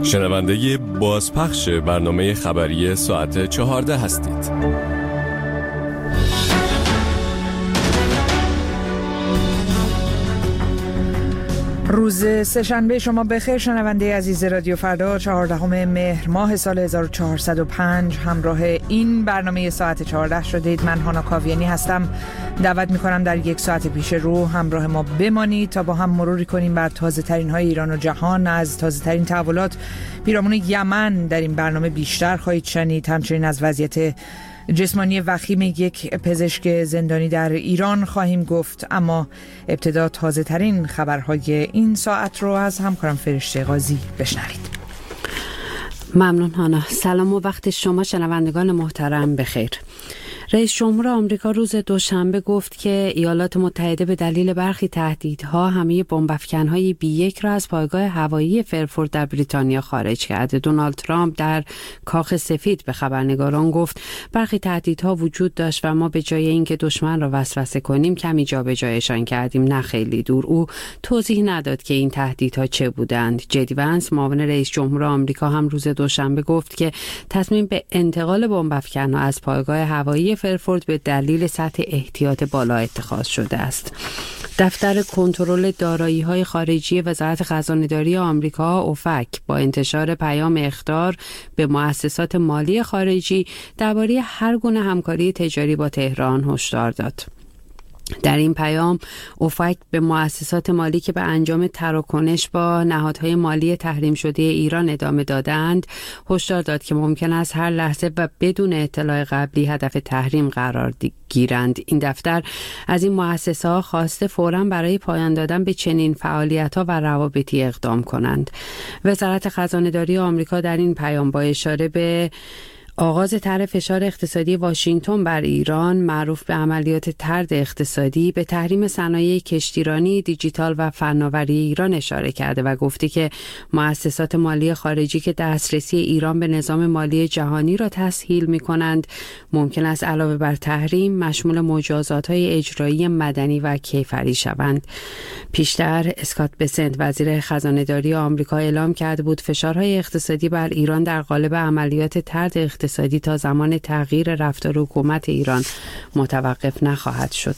شنونده بازپخش برنامه خبری ساعت 14 هستید. روز سه‌شنبه شما بخیر شنونده عزیز رادیو فردا 14 مهر ماه سال 1405 همراه این برنامه ساعت 14 شدید. من هانا کاویانی هستم. دعوت میکنم در یک ساعت پیش رو همراه ما بمانید تا با هم مروری کنیم بر تازه ترین های ایران و جهان. از تازه ترین تحولات پیرامون یمن در این برنامه بیشتر خواهید شنید. همچنین از وضعیت جسمانی وخیم یک پزشک زندانی در ایران خواهیم گفت، اما ابتدا تازه ترین خبرهای این ساعت رو از همکارم فرشته قاضی بشنوید. ممنون هانا. سلام و وقت شما شنوندگان محترم بخیر. رئیس جمهور آمریکا روز دوشنبه گفت که ایالات متحده به دلیل برخی تهدیدها همه بمب‌افکن‌های B1 را از پایگاه هوایی فرفورد در بریتانیا خارج کرده. دونالد ترامپ در کاخ سفید به خبرنگاران گفت برخی تهدیدها وجود داشت و ما به جای اینکه دشمن را وسوسه کنیم کمی جابجایشان کردیم، نه خیلی دور. او توضیح نداد که این تهدیدها چه بودند. جدی ونس معاون رئیس جمهور آمریکا هم روز دوشنبه گفت که تصمیم به انتقال بمب‌افکن‌ها از پایگاه هوایی فرفورد به دلیل سطح احتیاط بالا اتخاذ شده است. دفتر کنترل دارایی‌های خارجی وزارت خزانه‌داری آمریکا اوفک با انتشار پیام اخطار به مؤسسات مالی خارجی درباره هر گونه همکاری تجاری با تهران هشدار داد. در این پیام اوفک به مؤسسات مالی که به انجام تراکنش با نهادهای مالی تحریم شده ایران ادامه دادند هشدار داد که ممکن است هر لحظه و بدون اطلاع قبلی هدف تحریم قرار گیرند. این دفتر از این مؤسسه‌ها خواسته فوراً برای پایان دادن به چنین فعالیت‌ها و روابطی اقدام کنند. وزارت خزانه‌داری آمریکا در این پیام با اشاره به آغاز طرح فشار اقتصادی واشنگتن بر ایران معروف به عملیات طرد اقتصادی به تحریم صنایع کشتیرانی، دیجیتال و فناوری ایران اشاره کرده و گفته که مؤسسات مالی خارجی که دسترسی ایران به نظام مالی جهانی را تسهیل می‌کنند ممکن است علاوه بر تحریم مشمول مجازات‌های اجرایی مدنی و کیفری شوند. پیشتر اسکات بسنت وزیر خزانه‌داری آمریکا اعلام کرده بود فشارهای اقتصادی بر ایران در قالب عملیات طرد اقتصادی تا زمان تغییر رفتار حکومت ایران متوقف نخواهد شد.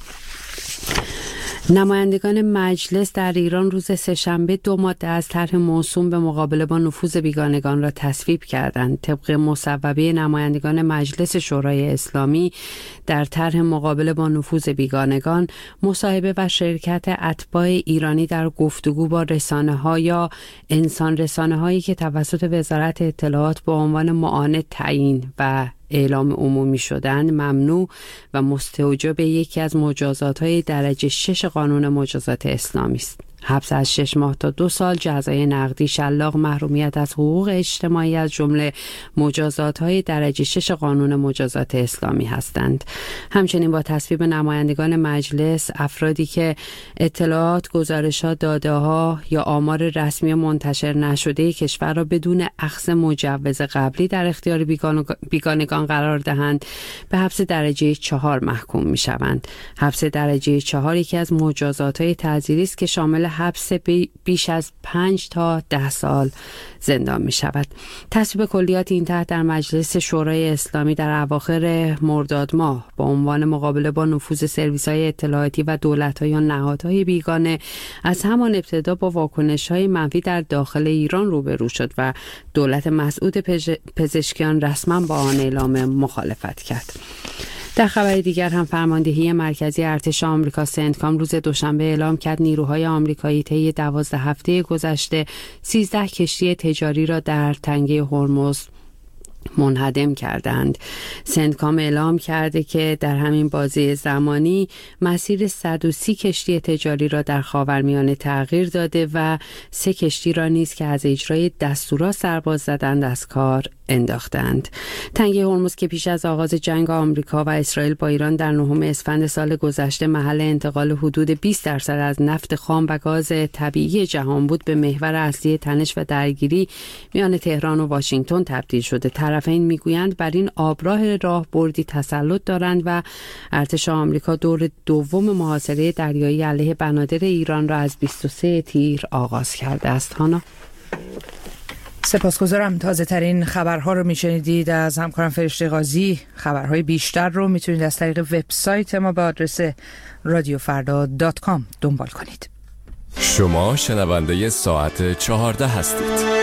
نمایندگان مجلس در ایران روز سه‌شنبه 2 ماده از طرح موسوم به مقابله با نفوذ بیگانگان را تصویب کردند. طبق مصوبه نمایندگان مجلس شورای اسلامی در طرح مقابله با نفوذ بیگانگان، مصاحبه و شرکت اتباع ایرانی در گفتگو با رسانه‌ها یا انسان رسانه‌هایی که توسط وزارت اطلاعات به عنوان معاند تعیین و اعلام عمومی شدن ممنوع و مستوجب یکی از مجازات‌های درجه 6 قانون مجازات اسلامی است. حبس از 6 ماه تا 2 سال، جزای نقدی شلاق، محرومیت از حقوق اجتماعی از جمله مجازات‌های درجه 6 قانون مجازات اسلامی هستند. همچنین با تصویب نمایندگان مجلس، افرادی که اطلاعات، گزارشات، داده‌ها یا آمار رسمی منتشر نشده کشور را بدون اخذ مجوز قبلی در اختیار بیگانگان قرار دهند به حبس درجه 4 محکوم می‌شوند. حبس درجه 4 یکی از مجازات‌های تعزیری است که شامل حبس بیش از 5 تا 10 سال زندان می شود. تصویب کلیات این طرح در مجلس شورای اسلامی در اواخر مرداد ماه با عنوان مقابله با نفوذ سرویس‌های اطلاعاتی و دولت‌ها یا نهادهای بیگانه از همان ابتدا با واکنش‌های منفی در داخل ایران روبرو شد و دولت مسعود پزشکیان رسما با آن اعلام مخالفت کرد. در خبر دیگر هم فرماندهی مرکزی ارتش آمریکا سنتکام روز دوشنبه اعلام کرد نیروهای آمریکایی طی 12 هفته گذشته 13 کشتی تجاری را در تنگه هرمز منهدم کردند. سنتکام اعلام کرده که در همین بازه زمانی مسیر 130 کشتی تجاری را در خاورمیانه تغییر داده و 3 کشتی را نیز که از اجرای دستورات سرباز زدند از کار انداختند. تنگه هرمز که پیش از آغاز جنگ آمریکا و اسرائیل با ایران در 9 اسفند سال گذشته محل انتقال حدود 20% از نفت خام و گاز طبیعی جهان بود، به محور اصلی تنش و درگیری میان تهران و واشنگتن تبدیل شده. طرفین میگویند بر این آبراه راهبردی تسلط دارند و ارتش آمریکا دور دوم محاصره دریایی علیه بنادر ایران را از 23 تیر آغاز کرده است. هانا سپاسگزارم. تازه ترین خبرها رو میشنیدید از همکارم فرشته قاضی. خبرهای بیشتر رو میتونید از طریق وبسایت ما به آدرس radiofarda.com دنبال کنید. شما شنونده ساعت 14 هستید.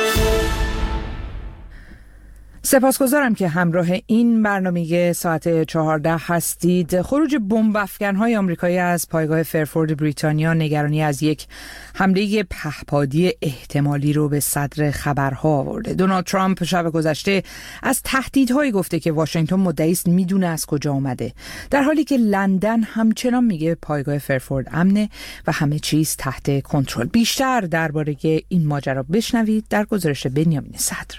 سپاسگزارم که همراه این برنامه ساعت 14 هستید. خروج بمب افکن‌های آمریکایی از پایگاه فرفورد بریتانیا نگرانی از یک حمله پهپادی احتمالی رو به صدر خبرها آورده. دونالد ترامپ شب گذشته از تهدیدهایی گفته که واشنگتن مدعی است میدونه از کجا اومده، در حالی که لندن همچنان میگه پایگاه فرفورد امنه و همه چیز تحت کنترل. بیشتر درباره این ماجرا بشنوید در گزارش بنیامین صدر.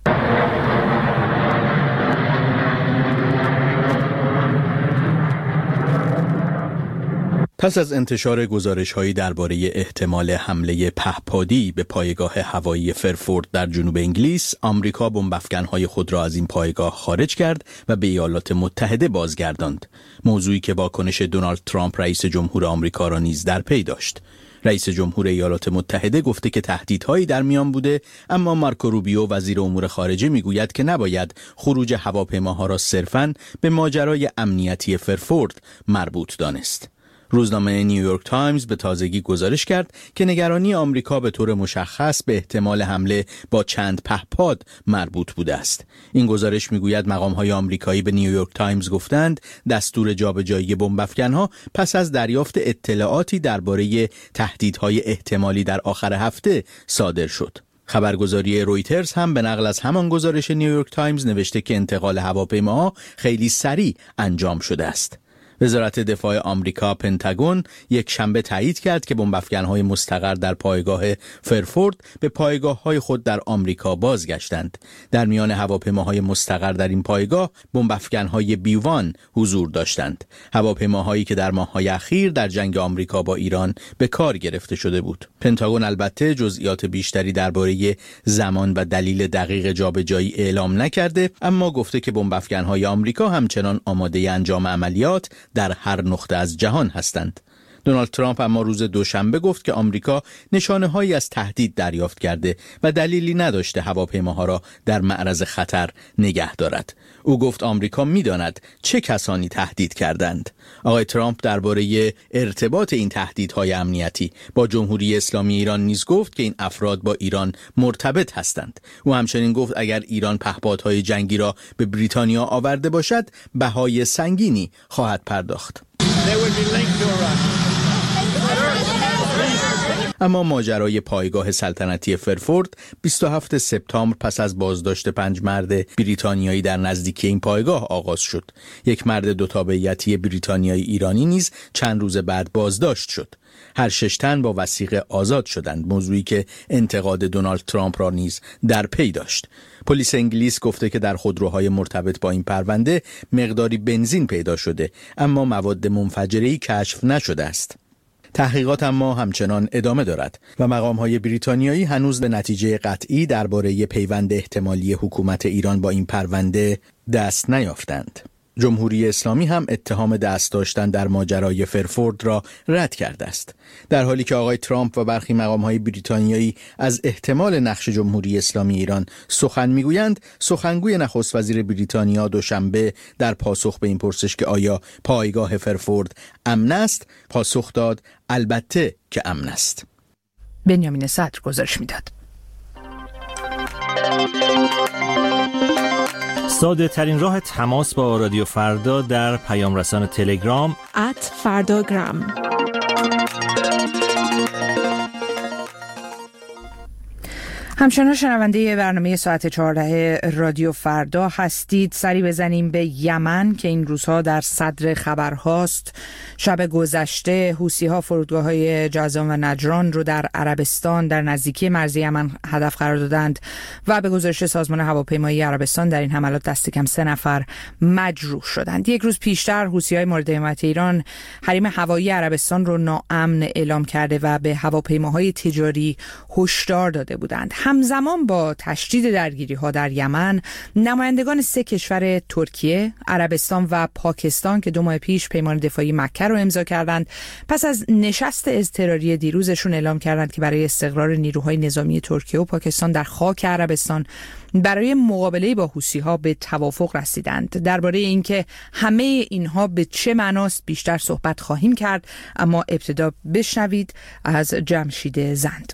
پس از انتشار گزارش‌هایی درباره احتمال حمله پهپادی به پایگاه هوایی فرفورد در جنوب انگلیس، آمریکا بمب‌افکن‌های خود را از این پایگاه خارج کرد و به ایالات متحده بازگرداند. موضوعی که واکنش دونالد ترامپ رئیس جمهور آمریکا را نیز در پی داشت. رئیس جمهور ایالات متحده گفته که تهدیدهایی در میان بوده، اما مارکو روبیو وزیر امور خارجه میگوید که نباید خروج هواپیماها را صرفاً به ماجرای امنیتی فرفورد مربوط دانست. روزنامه نیویورک تایمز به تازگی گزارش کرد که نگرانی آمریکا به طور مشخص به احتمال حمله با چند پهپاد مربوط بوده است. این گزارش میگوید مقام‌های آمریکایی به نیویورک تایمز گفتند دستور جابجایی بمب‌افکن‌ها پس از دریافت اطلاعاتی درباره تهدیدهای احتمالی در آخر هفته صادر شد. خبرگزاری رویترز هم به نقل از همان گزارش نیویورک تایمز نوشته که انتقال هواپیماها خیلی سریع انجام شده است. وزارت دفاع آمریکا پنتاگون یک شنبه تایید کرد که بمب‌افکن‌های مستقر در پایگاه فرفورد به پایگاه‌های خود در آمریکا بازگشتند. در میان هواپیماهای مستقر در این پایگاه بمب‌افکن‌های B-1 حضور داشتند. هواپیماهایی که در ماه‌های اخیر در جنگ آمریکا با ایران به کار گرفته شده بود. پنتاگون البته جزئیات بیشتری درباره زمان و دلیل دقیق جابجایی اعلام نکرده، اما گفته که بمب‌افکن‌های آمریکا همچنان آماده انجام عملیات در هر نقطه از جهان هستند. دونالد ترامپ اما روز دوشنبه گفت که آمریکا نشانه‌هایی از تهدید دریافت کرده و دلیلی نداشته هواپیماها را در معرض خطر نگه دارد. او گفت آمریکا می‌داند چه کسانی تهدید کردند. آقای ترامپ درباره ارتباط این تهدیدهای امنیتی با جمهوری اسلامی ایران نیز گفت که این افراد با ایران مرتبط هستند. او همچنین گفت اگر ایران پهپادهای جنگی را به بریتانیا آورده باشد، بهای سنگینی خواهد پرداخت. اما ماجرای پایگاه سلطنتی فرفورد 27 سپتامبر پس از بازداشت 5 مرد بریتانیایی در نزدیکی این پایگاه آغاز شد. یک مرد دو تابعیتی بریتانیایی ایرانی نیز چند روز بعد بازداشت شد. هر 6 تن با وثیقه آزاد شدند، موضوعی که انتقاد دونالد ترامپ را نیز در پی داشت. پلیس انگلیس گفته که در خودروهای مرتبط با این پرونده مقداری بنزین پیدا شده، اما مواد منفجره‌ای کشف نشده است. تحقیقات اما همچنان ادامه دارد و مقام‌های بریتانیایی هنوز به نتیجه قطعی درباره پیوند احتمالی حکومت ایران با این پرونده دست نیافتند. جمهوری اسلامی هم اتهام دست داشتن در ماجرای فرفورد را رد کرده است، در حالی که آقای ترامپ و برخی مقام‌های بریتانیایی از احتمال نقش جمهوری اسلامی ایران سخن میگویند. سخنگوی نخست وزیر بریتانیا دوشنبه در پاسخ به این پرسش که آیا پایگاه فرفورد امن است، پاسخ داد البته که امن است. بنیامین صدر گزارش میداد. ساده ترین راه تماس با رادیو فردا در پیام رسان تلگرام @فرdagram. همچنان شنونده برنامه ساعت 14 رادیو فردا هستید. سری بزنیم به یمن که این روزها در صدر خبرهاست. شب گذشته حوثی‌ها فرودگاه‌های جازان و نجران رو در عربستان در نزدیکی مرز یمن هدف قرار دادند و به گزارش سازمان هواپیمایی عربستان در این حملات دست کم 3 نفر مجروح شدند. یک روز پیشتر حوثی‌های مورد حمایت ایران حریم هوایی عربستان رو ناامن اعلام کرده و به هواپیماهای تجاری هشدار داده بودند. همزمان با تشدید درگیری‌ها در یمن، نمایندگان 3 کشور ترکیه، عربستان و پاکستان که 2 ماه پیش پیمان دفاعی مکه رو امضا کردند، پس از نشست اضطراری دیروزشون اعلام کردند که برای استقرار نیروهای نظامی ترکیه و پاکستان در خاک عربستان برای مقابله با حوثی‌ها به توافق رسیدند. درباره اینکه همه اینها به چه معناست بیشتر صحبت خواهیم کرد، اما ابتدا بشنوید از جمشید زند.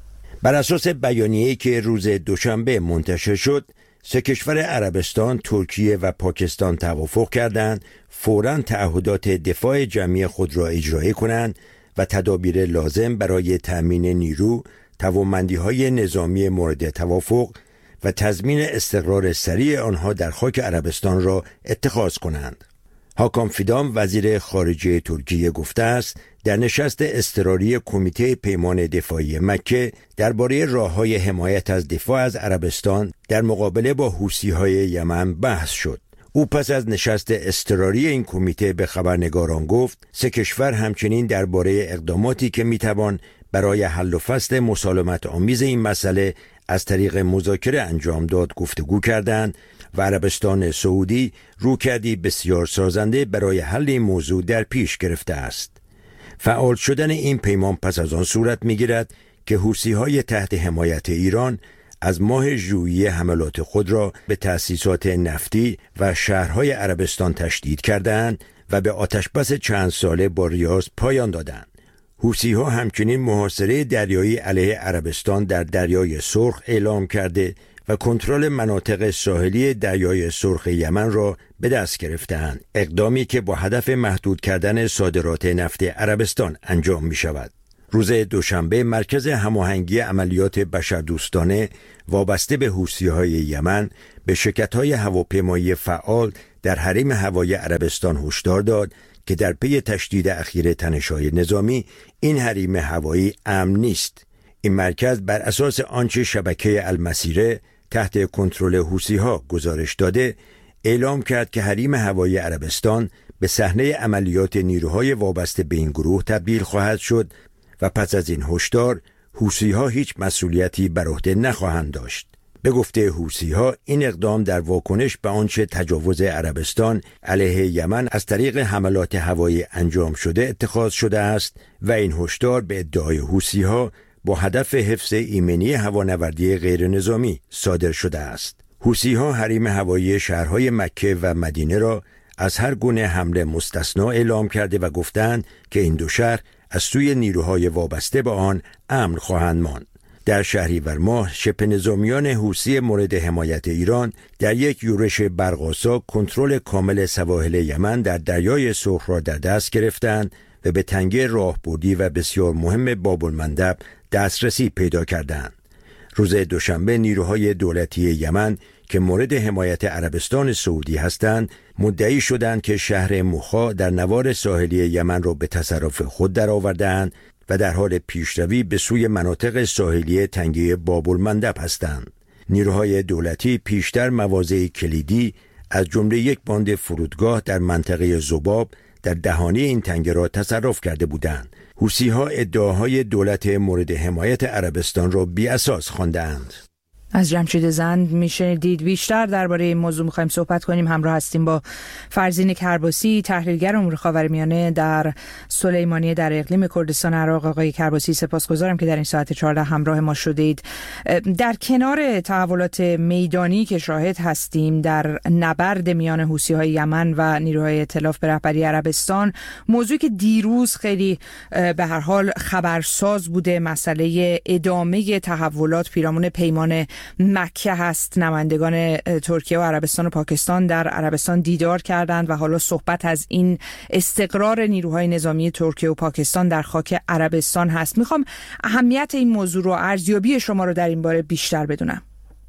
بر اساس بیانیه‌ای که روز دوشنبه منتشر شد، 3 کشور عربستان، ترکیه و پاکستان توافق کردند فوراً تعهدات دفاع جمعی خود را اجرایی کنند و تدابیر لازم برای تأمین نیرو، توانمندی‌های نظامی مورد توافق و تضمین استقرار سریع آنها در خاک عربستان را اتخاذ کنند. هاکان فیدان وزیر خارجه ترکیه گفته است در نشست اضطراری کمیته پیمان دفاعی مکه درباره راه‌های حمایت از دفاع از عربستان در مقابله با حوثی‌های یمن بحث شد. او پس از نشست اضطراری این کمیته به خبرنگاران گفت 3 کشور همچنین درباره اقداماتی که میتوان برای حل و فصل مسالمت آمیز این مسئله از طریق مذاکره انجام داد گفتگو کردند و عربستان سعودی رویکردی بسیار سازنده برای حل این موضوع در پیش گرفته است. فعال شدن این پیمان پس از آن صورت می‌گیرد که حوثی‌های تحت حمایت ایران از ماه ژوئیه حملات خود را به تأسیسات نفتی و شهرهای عربستان تشدید کردند و به آتشبس چند ساله با ریاض پایان دادند. حوثی‌ها همچنین محاصره دریایی علیه عربستان در دریای سرخ اعلام کرده و کنترل مناطق ساحلی دریای سرخ یمن را به دست گرفتند، اقدامی که با هدف محدود کردن صادرات نفت عربستان انجام می شود. روز دوشنبه مرکز هماهنگی عملیات بشردوستانه وابسته به حوثی‌های یمن به شرکت‌های هواپیمایی فعال در حریم هوایی عربستان هشدار داد که در پی تشدید اخیر تنش‌های نظامی این حریم هوایی امن نیست. این مرکز بر اساس آنچه شبکه المسیره تحت کنترل حوثی‌ها گزارش داده اعلام کرد که حریم هوایی عربستان به صحنه عملیات نیروهای وابسته به این گروه تبدیل خواهد شد و پس از این هشدار حوثی‌ها هیچ مسئولیتی بر عهده نخواهند داشت. به گفته حوثی‌ها این اقدام در واکنش به آنچه تجاوز عربستان علیه یمن از طریق حملات هوایی انجام شده اتخاذ شده است و این هشدار به ادعای حوثی‌ها با هدف حفظ ایمنی هوانوردی غیر نظامی صادر شده است. حوثی‌ها حریم هوایی شهرهای مکه و مدینه را از هر گونه حمله مستثنا اعلام کرده و گفتند که این 2 شهر از سوی نیروهای وابسته به آن امن خواهند ماند. در شهریور ماه شبه نظامیان حوثی مورد حمایت ایران در یک یورش برق‌آسا کنترل کامل سواحل یمن در دریای سرخ را در دست گرفتند و به تنگه راهبردی و بسیار مهم باب‌المندب دسترسی پیدا کردند. روز دوشنبه نیروهای دولتی یمن که مورد حمایت عربستان سعودی هستند مدعی شدند که شهر موخا در نوار ساحلی یمن را به تصرف خود درآوردند و در حال پیشروی به سوی مناطق ساحلی تنگه باب‌المندب هستند. نیروهای دولتی پیشتر مواضع کلیدی از جمله یک باند فرودگاه در منطقه ذباب در دهانه این تنگه را تصرف کرده بودند. حوثی‌ها ادعاهای دولت مورد حمایت عربستان را بی‌اساس خواندند. از جمشید زند میشه دید بیشتر درباره این موضوع می‌خوایم صحبت کنیم. همراه هستیم با فرزین کرباسی، تحلیلگر امور خاورمیانه در سلیمانیه در اقلیم کردستان عراق. آقای کرباسی سپاسگزارم که در این ساعت 14 همراه ما شدید. در کنار تحولات میدانی که شاهد هستیم در نبرد میان حوثی‌های یمن و نیروهای ائتلاف به رهبری عربستان، موضوعی که دیروز خیلی به هر حال خبرساز بوده مسئله ادامه تحولات پیرامون پیمان مکه هست. نمایندگان ترکیه و عربستان و پاکستان در عربستان دیدار کردند و حالا صحبت از این استقرار نیروهای نظامی ترکیه و پاکستان در خاک عربستان هست. میخوام اهمیت این موضوع رو، ارزیابی شما رو در این باره بیشتر بدونم.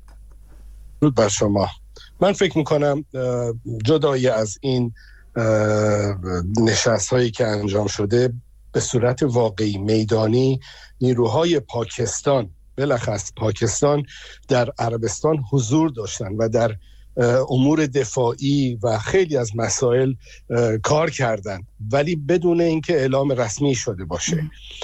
درود بر شما. من فکر میکنم جدای از این نشست هایی که انجام شده به صورت واقعی میدانی نیروهای پاکستان، بلخص پاکستان، در عربستان حضور داشتن و در امور دفاعی و خیلی از مسائل کار کردن، ولی بدون اینکه اعلام رسمی شده باشه.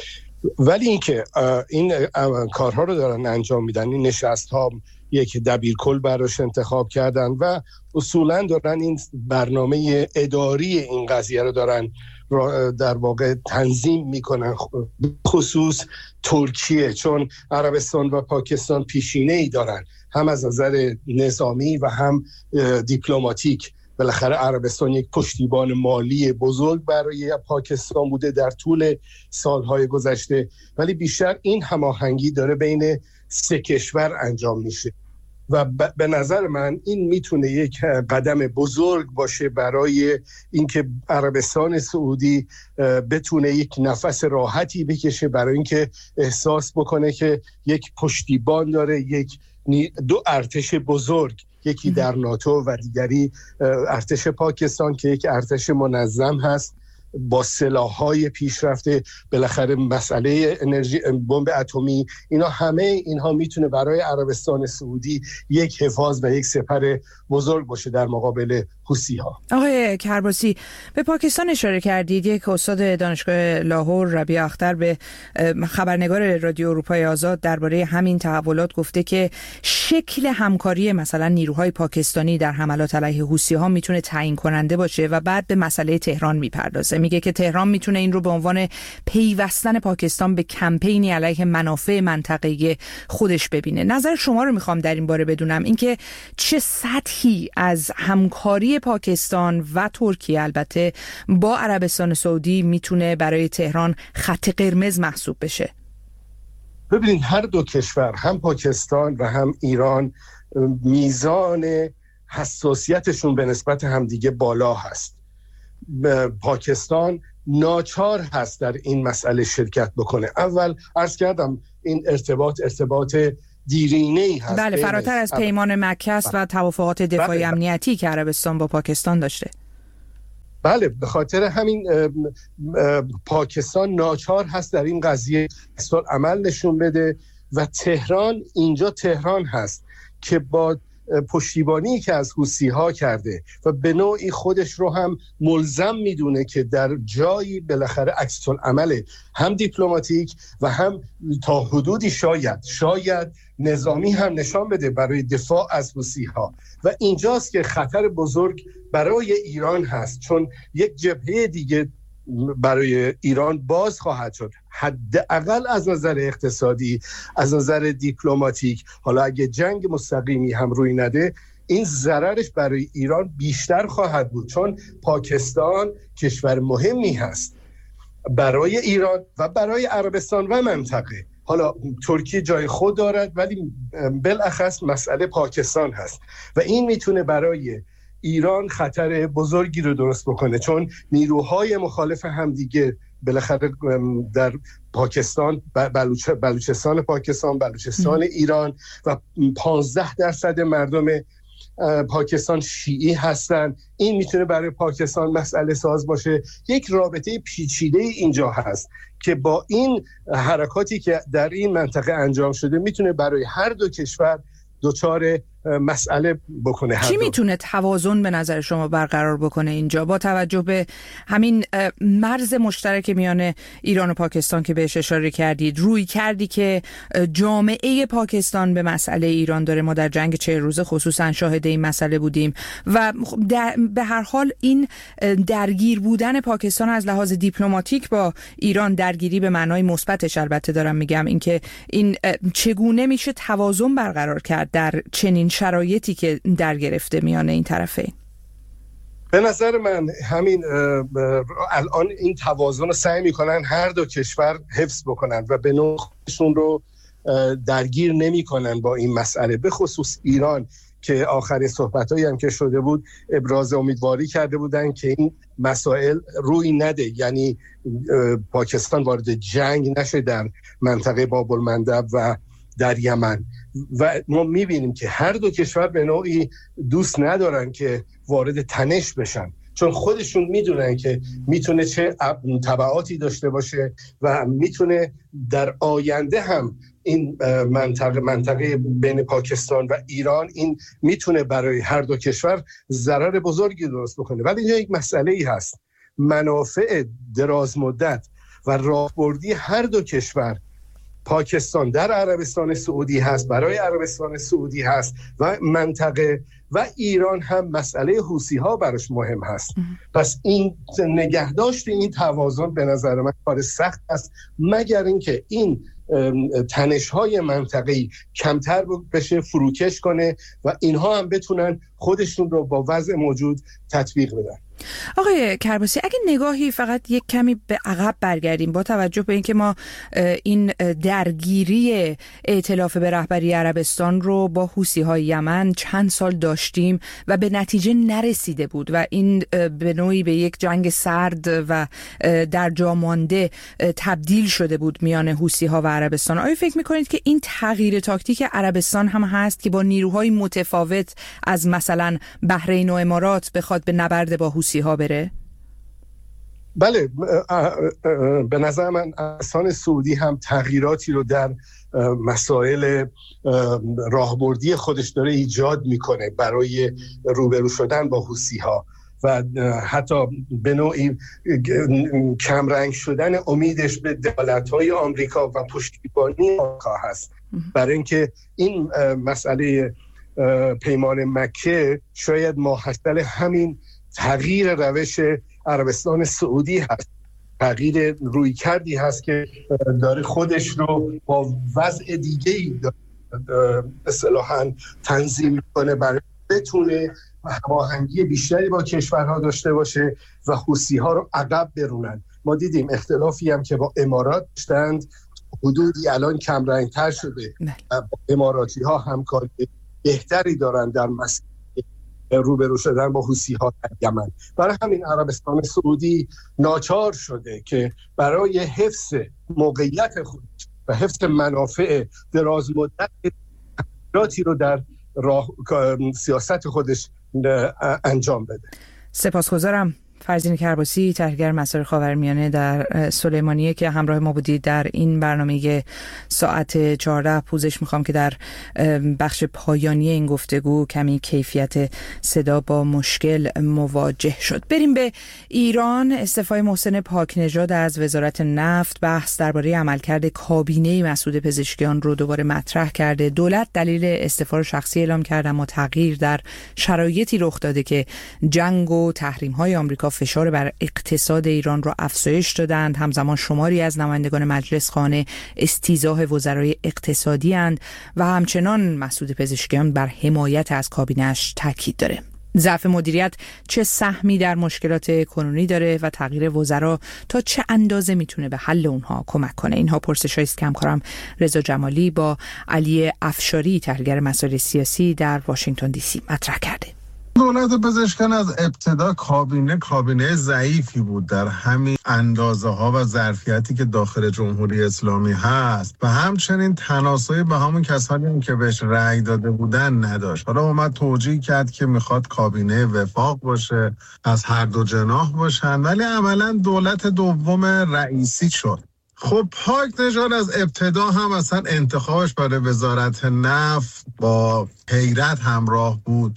ولی اینکه این کارها رو دارن انجام میدن، این نشست ها یک دبیرکل براش انتخاب کردن و اصولا دارن این برنامه اداری این قضیه رو دارن در واقع تنظیم میکنن، خصوص ترکیه، چون عربستان و پاکستان پیشینه ای دارن هم از نظر نظامی و هم دیپلماتیک. بالاخره عربستان یک پشتیبان مالی بزرگ برای پاکستان بوده در طول سالهای گذشته، ولی بیشتر این هماهنگی داره بین سه کشور انجام میشه و به نظر من این میتونه یک قدم بزرگ باشه برای اینکه عربستان سعودی بتونه یک نفس راحتی بکشه، برای اینکه احساس بکنه که یک پشتیبان داره، یک دو ارتش بزرگ، یکی در ناتو و دیگری ارتش پاکستان که یک ارتش منظم هست با سلاح‌های پیشرفته. بالاخره مسئله انرژی، بمب اتمی، اینها میتونه برای عربستان سعودی یک حفاظ و یک سپر بزرگ باشه در مقابل حوثی‌ها. آقای کرباسی، به پاکستان اشاره کردید. یک استاد دانشگاه لاهور، ربیع اختر، به خبرنگار رادیو اروپای آزاد درباره همین تحولات گفته که شکل همکاری مثلا نیروهای پاکستانی در حملات علیه حوثی‌ها میتونه تعیین کننده باشه و بعد به مسئله تهران میپردازه. میگه که تهران میتونه این رو به عنوان پیوستن پاکستان به کمپینی علیه منافع منطقه‌ای خودش ببینه. نظر شما رو میخوام در این باره بدونم، اینکه چه سطحی از همکاری پاکستان و ترکیه البته با عربستان سعودی میتونه برای تهران خط قرمز محسوب بشه. ببینید هر دو کشور، هم پاکستان و هم ایران، میزان حساسیتشون به نسبت همدیگه بالا هست. پاکستان ناچار هست در این مسئله شرکت بکنه. اول عرض کردم این ارتباط دیرینه‌ای هست. بله، فراتر از پیمان مکه است و توافقات دفاعی امنیتی که عربستان با پاکستان داشته. بله، به خاطر همین پاکستان ناچار هست در این قضیه عمل نشون بده و اینجا تهران هست که با پشتیبانی که از حوثی‌ها کرده و به نوعی خودش رو هم ملزم میدونه که در جایی بالاخره عکس العمل هم دیپلماتیک و هم تا حدودی شاید نظامی هم نشان بده برای دفاع از حوثی‌ها. و اینجاست که خطر بزرگ برای ایران هست، چون یک جبهه دیگه برای ایران باز خواهد شد، حداقل از نظر اقتصادی، از نظر دیپلماتیک. حالا اگه جنگ مستقیمی هم روی نده، این ضررش برای ایران بیشتر خواهد بود، چون پاکستان کشور مهمی هست برای ایران و برای عربستان و منطقه. حالا ترکیه جای خود دارد، ولی بالاخص مسئله پاکستان هست و این میتونه برای ایران خطر بزرگی رو درست بکنه، چون نیروهای مخالف همدیگه بالاخره در پاکستان، بلوچستان پاکستان، بلوچستان ایران و 15% مردم پاکستان شیعی هستن. این میتونه برای پاکستان مسئله ساز باشه. یک رابطه پیچیده اینجا هست که با این حرکاتی که در این منطقه انجام شده میتونه برای هر دو کشور دچار مسئله بکنه. چی میتونه توازن به نظر شما برقرار بکنه اینجا با توجه به همین مرز مشترک میان ایران و پاکستان که بهش اشاره کردید، روی کردی که جامعه پاکستان به مسئله ایران داره؟ ما در جنگ 40 روزه خصوصا شاهد این مسئله بودیم و به هر حال این درگیر بودن پاکستان از لحاظ دیپلماتیک با ایران، درگیری به معنای مثبتش البته دارم میگم، اینکه این چگونه میشه توازن برقرار کرد در چنین شرایطی که در گرفته میانه این طرفین؟ به نظر من همین الان این توازن رو سعی میکنن هر دو کشور حفظ بکنن و به نوع خودشون رو درگیر نمیکنن با این مسئله. به خصوص ایران که آخرین صحبتایی هم که شده بود ابراز امیدواری کرده بودن که این مسائل روی نده، یعنی پاکستان وارد جنگ نشه در منطقه باب المندب و در یمن. و ما میبینیم که هر دو کشور به نوعی دوست ندارن که وارد تنش بشن، چون خودشون میدونن که میتونه چه تبعاتی داشته باشه و میتونه در آینده هم این منطقه بین پاکستان و ایران این میتونه برای هر دو کشور ضرر بزرگی درست بکنه. ولی اینجا یک مسئله ای هست، منافع دراز مدت و راهبردی هر دو کشور، پاکستان در عربستان سعودی هست، برای عربستان سعودی هست و منطقه، و ایران هم مسئله حوثی ها براش مهم هست. پس این نگهداشت این توازن به نظر من کار سخت است، مگر اینکه این تنش‌های منطقه‌ای کمتر بشه، فروکش کنه و اینها هم بتونن خودشون رو با وضع موجود تطبیق بدن. آقای کرباسی، اگه نگاهی فقط یک کمی به عقب برگردیم با توجه به اینکه ما این درگیری ائتلاف به رهبری عربستان رو با حوثی‌های یمن چند سال داشتیم و به نتیجه نرسیده بود و این به نوعی به یک جنگ سرد و در جا مانده تبدیل شده بود میان حوثی‌ها و عربستان، آیا فکر می‌کنید که این تغییر تاکتیک عربستان هم هست که با نیروهای متفاوت از مثلا بحرین و امارات بخواد به نبرد با حوثی‌ها بره؟ بله، به نظر من عربستان سعودی هم تغییراتی رو در مسائل راهبردی خودش داره ایجاد میکنه برای روبرو شدن با حوثی‌ها و حتی به نوعی کمرنگ شدن امیدش به دولت‌های آمریکا و پشتیبانی آمریکا هست، برای اینکه این مسئله پیمان مکه شاید ماحصل همین تغییر روش عربستان سعودی هست، تغییر رویکردی هست که داره خودش رو با وضع دیگه‌ای اصطلاحاً تنظیم کنه برای بتونه هماهنگی بیشتری با کشورها داشته باشه و حوثی‌ها رو عقب برونن. ما دیدیم اختلافی هم که با امارات داشتند حدودی الان کمرنگ‌تر شده و با اماراتی‌ها همکاری بهتری دارن در مسئله روبرو شدن با حوثی‌ها در یمن. برای همین عربستان سعودی ناچار شده که برای حفظ موقعیت خودش و حفظ منافع دراز مدت تغییراتی رو در سیاست خودش انجام بده. سپاسگزارم. فرزین کرباسی، تحلیلگر مسائل خاورمیانه در سلیمانیه که همراه ما بودید در این برنامه ساعت 14. پوزش میخوام که در بخش پایانی این گفتگو کمی کیفیت صدا با مشکل مواجه شد. بریم به ایران. استعفای محسن پاکنژاد از وزارت نفت بحث درباره عملکرد کابینه مسعود پزشکیان رو دوباره مطرح کرده. دولت دلیل استعفا رو شخصی اعلام کرده، اما تغییر در شرایطی رخ داده که جنگ و تحریم‌های آمریکا فشار بر اقتصاد ایران را افزایش دادند. همزمان شماری از نمایندگان مجلس خانه استیضاح وزرای اقتصادی اند و همچنان مسعود پزشکیان بر حمایت از کابینه‌اش تاکید داره. ضعف مدیریت چه سهمی در مشکلات کنونی داره و تغییر وزرا تا چه اندازه میتونه به حل اونها کمک کنه؟ اینها پرسش‌هایی است که همکارم رضا جمالی با علی افشاری، تحلیلگر مسائل سیاسی در واشنگتن دی سی مطرح کرده. دولت پزشکیان از ابتدا کابینه ضعیفی بود در همین اندازه ها و ظرفیتی که داخل جمهوری اسلامی هست و همچنین تناسبی به همون کسانی که بهش رأی داده بودن نداشت. حالا اومد توجیه کرد که میخواد کابینه وفاق باشه، از هر دو جناح باشن، ولی عملا دولت دوم رئیسی شد. خب پاکنژاد از ابتدا هم اصلا انتخابش برای وزارت نفت با حیرت همراه بود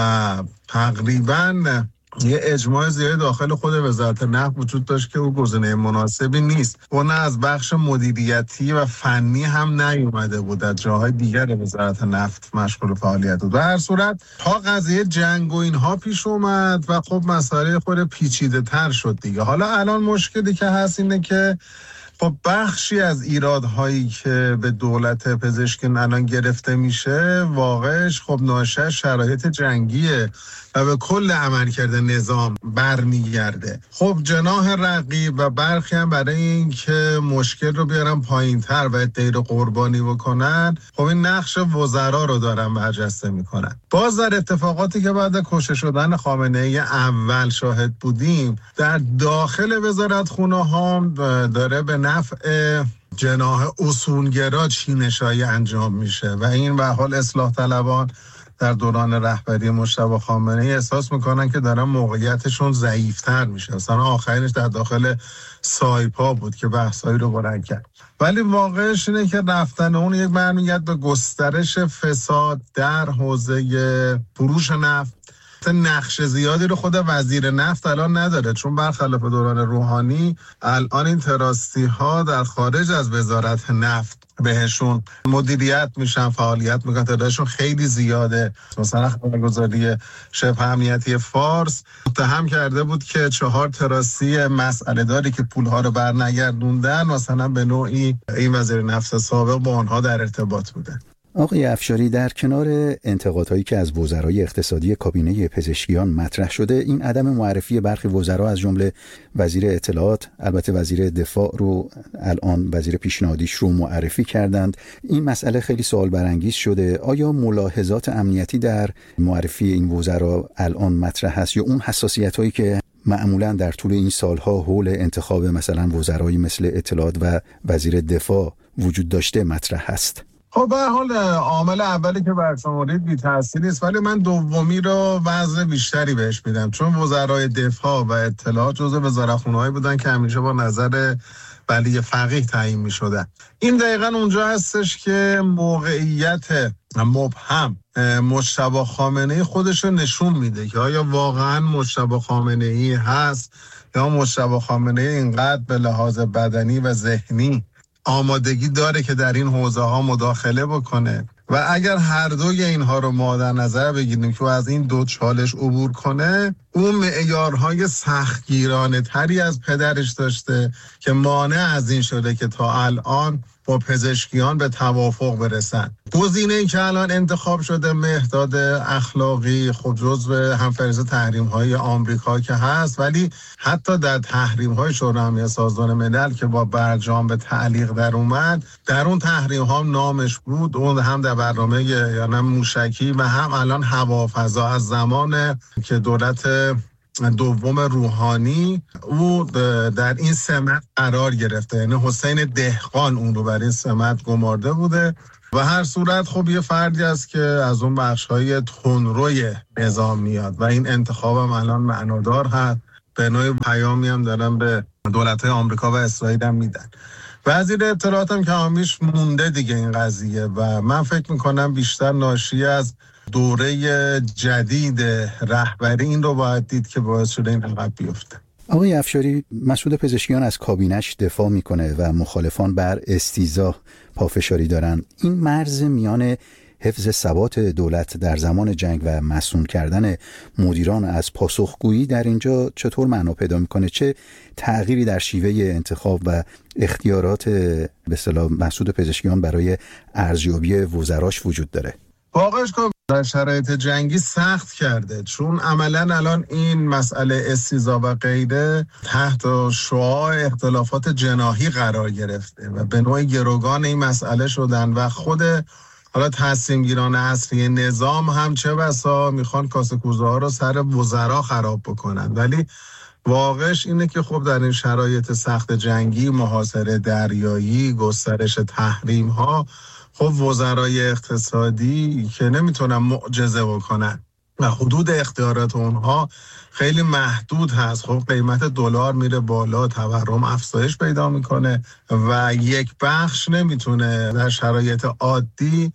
و تقریباً یه اجماع زیاد داخل خود وزارت نفت وجود داشت که او گزینه مناسبی نیست. اون از بخش مدیریتی و فنی هم نیومده بود، از جاهای دیگر وزارت نفت مشغول فعالیت بود. در هر صورت تا قضیه جنگ و اینها پیش اومد و خب مسئله خود پیچیده تر شد دیگه. حالا الان مشکلی که هست اینه که خب بخشی از ایرادهایی که به دولت پزشکیان الان گرفته میشه واقعش خب ناشی شرایط جنگیه و به کل عملکرد نظام برمیگرده. خب جناح رقیب و برخی هم برای این که مشکل رو بیارن پایین‌تر و غیر قربانی بکنن، خب این نقش وزرا رو دارن برجسته میکنن. باز در اتفاقاتی که بعد کشته شدن خامنه‌ای اول شاهد بودیم، در داخل وزارتخونه ها داره به نفع جناح اصولگرا چینش‌هایی انجام میشه و این به حال اصلاح طلبان در دوران رهبری مجتبی خامنه‌ای احساس میکنن که دارن موقعیتشون ضعیف‌تر میشه. مثلا آخرینش در داخل سایپا بود که بحثایی رو بلند کرد. ولی واقعش اینه که رفتن اون یک برمیگرد به گسترش فساد در حوزه فروش نفت نقش زیادی رو خود وزیر نفت الان نداره، چون برخلاف دوران روحانی الان این تراستی ها در خارج از وزارت نفت بهشون مدیریت میشن، فعالیت میکنن، تعدادشون خیلی زیاده. مثلا خبرگزاری شبه امنیتی فارس متهم کرده بود که 4 تراسی مسئله داری که پولها رو برنگردوندن مثلا به نوعی این وزیر نفت سابق با آنها در ارتباط بوده. آقای افشاری، در کنار انتقادهایی که از وزرای اقتصادی کابینه پزشکیان مطرح شده، این عدم معرفی برخی وزرا از جمله وزیر اطلاعات، البته وزیر دفاع رو الان وزیر پیشنهادیش رو معرفی کردند، این مسئله خیلی سوال برانگیز شده. آیا ملاحظات امنیتی در معرفی این وزرا الان مطرح هست یا اون حساسیت‌هایی که معمولا در طول این سالها حول انتخاب مثلا وزرایی مثل اطلاعات و وزیر دفاع وجود داشته مطرح هست؟ خب به هر حال عامل اولی که برشمردید بی تاثیر است، ولی من دومی رو وزن بیشتری بهش میدم، چون وزرای دفاع و اطلاعات جزو وزارتخونه‌هایی بودن که همیشه با نظر ولی فقیه تعیین می‌شدن. این دقیقاً اونجا هستش که موقعیت مبهم مجتبی خامنه‌ای خودش رو نشون میده که آیا واقعاً مجتبی خامنه‌ای هست یا مجتبی خامنه‌ای اینقدر به لحاظ بدنی و ذهنی آمادگی داره که در این حوزه ها مداخله بکنه. و اگر هر دوی اینها رو ما در نظر بگیریم که از این دو چالش عبور کنه، اون معیارهای سختگیرانه تری از پدرش داشته که مانع از این شده که تا الان با پزشکیان به توافق برسن. گزینه‌ای که الان انتخاب شده مهداد اخلاقی خب جزو همفرز تحریم‌های آمریکا که هست، ولی حتی در تحریم‌های شورای امنیت سازمان ملل که با برجام به تعلیق در اومد، در اون تحریم‌ها نامش بود، اون هم در برنامه یعنی موشکی و هم الان هوافضا از زمان که دولت دوم روحانی او در این سمت قرار گرفته، یعنی حسین دهقان اون رو بر این سمت گمارده بوده. و هر صورت خب یه فردی است که از اون بخش‌های تندروی نظام میاد و این انتخاب هم الان معنادار هست. به نوعی پیامی هم دارن به دولت‌های آمریکا و اسرائیل هم میدن. وزیر اطلاعات هم که همیش مونده دیگه این قضیه و من فکر میکنم بیشتر ناشی از دوره جدید رهبری این رو باید دید که باعث شده این عقب بیفته. آقای افشاری، مسعود پزشکیان از کابینش دفاع میکنه و مخالفان بر استیضاح پافشاری دارن. این مرز میان حفظ ثبات دولت در زمان جنگ و مسئول کردن مدیران از پاسخگویی در اینجا چطور معنا پیدا میکنه؟ چه تغییری در شیوه انتخاب و اختیارات به اصطلاح مسعود پزشکیان برای ارزیابی وزراش وجود داره؟ واقعش که در شرایط جنگی سخت کرده، چون عملا الان این مسئله استیضاح و غیره تحت شعاع اختلافات جناحی قرار گرفته و به نوعی گروگان این مسئله شدن و خود حالا تصمیم گیران اصلی نظام هم چه بسا میخوان کاسه کوزه ها رو سر وزرا خراب بکنن. ولی واقعش اینه که خب در این شرایط سخت جنگی، محاصره دریایی، گسترش تحریم ها، خب وزرای اقتصادی که نمیتونن معجزه بکنن و حدود اختیارات اونها خیلی محدود هست. خب قیمت دلار میره بالا، تورم افزایش پیدا میکنه و یک بخش نمیتونه در شرایط عادی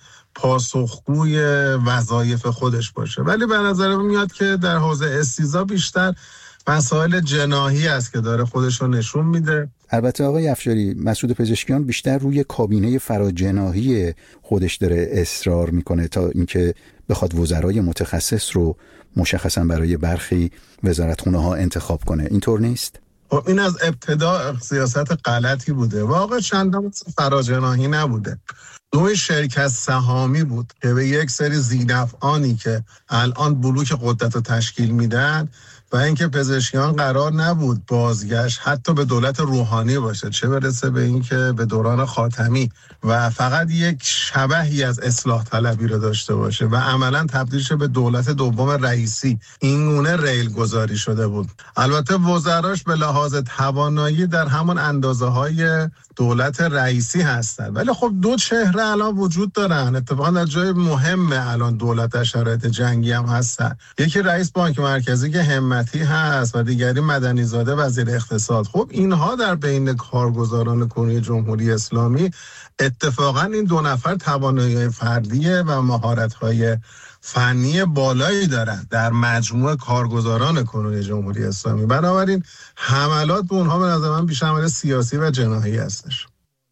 پاسخگوی وظایف خودش باشه. ولی به نظر میاد که در حوزه استیضاح بیشتر مسائل جناحی است که داره خودش رو نشون میده. البته آقای افشاری، مسعود پزشکیان بیشتر روی کابینه فراجناحی خودش داره اصرار میکنه تا اینکه بخواد وزرای متخصص رو مشخصا برای برخی وزارتخونه ها انتخاب کنه. اینطور نیست؟ این از ابتدا سیاست غلطی بوده. واقعا چندان فراجناحی نبوده. نوع شرکت سهامی بود که به یک سری ذی‌نفعانی که الان بلوک قدرت رو تشکیل میدن و اینکه پزشکیان قرار نبود بازگشت حتی به دولت روحانی باشه، چه برسه به اینکه به دوران خاتمی و فقط یک شبحی از اصلاح طلبی رو داشته باشه و عملا تبدیل شه به دولت دوم رئیسی. این گونه ریل گذاری شده بود. البته وزراش به لحاظ توانایی در همون اندازه‌های دولت رئیسی هستن، ولی خب دو چهره الان وجود دارن. اتفاقا در جای مهمه الان دولت در شرایط جنگی هم هستن. یکی رئیس بانک مرکزی که همتی هست و دیگری مدنی زاده وزیر اقتصاد. خب اینها در بین کارگزاران کنونی جمهوری اسلامی اتفاقا این دو نفر توانایی فردی و مهارت‌های فنی بالایی دارند در مجموع کارگزاران کنونی جمهوری اسلامی. بنابراین حملات به اونها به نظر من بیشتر عمل سیاسی و جناحی هستش.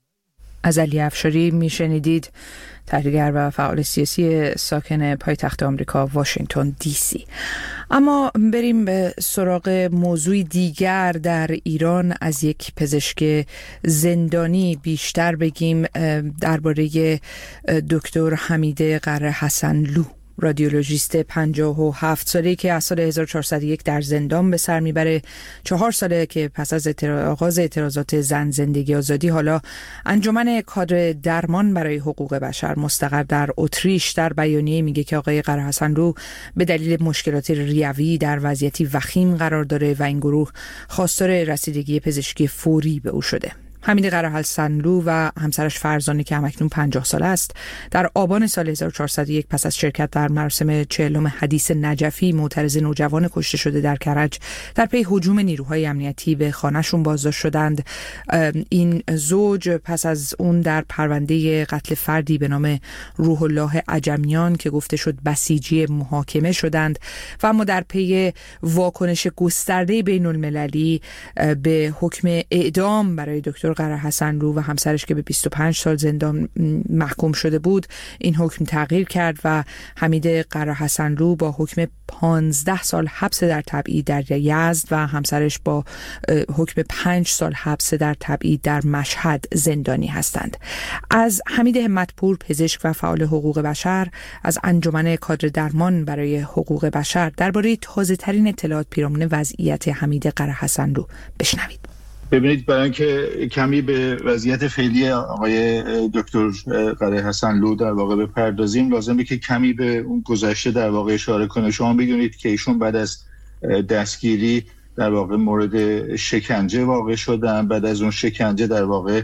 از علی افشاری میشنیدید، تحلیلگر و فعال سیاسی ساکن پایتخت آمریکا واشنگتن دی سی. اما بریم به سراغ موضوع دیگر در ایران. از یک پزشک زندانی بیشتر بگیم درباره دکتر حمید قره حسنلو، رادیولوژیست 57 ساله که از سال 1401 در زندان به سر میبره. 4 ساله که پس از آغاز اعتراضات زن زندگی آزادی حالا انجمن کادر درمان برای حقوق بشر مستقر در اتریش در بیانیه میگه که آقای قره حسنلو به دلیل مشکلات ریوی در وضعیتی وخیم قرار داره و این گروه خواستار رسیدگی پزشکی فوری به او شده. حمید قره حسنلو و همسرش فرزانه که همکنون 50 ساله است در آبان سال 1401 پس از شرکت در مراسم 40م حدیث نجفی معترض نوجوان کشته شده در کرج در پی هجوم نیروهای امنیتی به خانه‌شون بازداشت شدند. این زوج پس از اون در پرونده قتل فردی به نام روح الله عجمیان که گفته شد بسیجی محاکمه شدند و اما در پی واکنش گسترده بین المللی به حکم اعدام برای دکتر قره حسنلو و همسرش که به 25 سال زندان محکوم شده بود این حکم تغییر کرد و حمید قره حسنلو با حکم 15 سال حبس در تبعید در یزد و همسرش با حکم 5 سال حبس در تبعید در مشهد زندانی هستند. از حمید همتپور، پزشک و فعال حقوق بشر از انجمن کادر درمان برای حقوق بشر درباره تازه‌ترین اطلاعات پیرامون وضعیت حمید قره حسنلو بشنوید. ببینید، برای اینکه کمی به وضعیت فعلی آقای دکتر قره حسنلو در واقع بپردازیم، لازمه که کمی به اون گذشته در واقع اشاره کنه. شما بدونید که ایشون بعد از دستگیری در واقع مورد شکنجه واقع شدن. بعد از اون شکنجه در واقع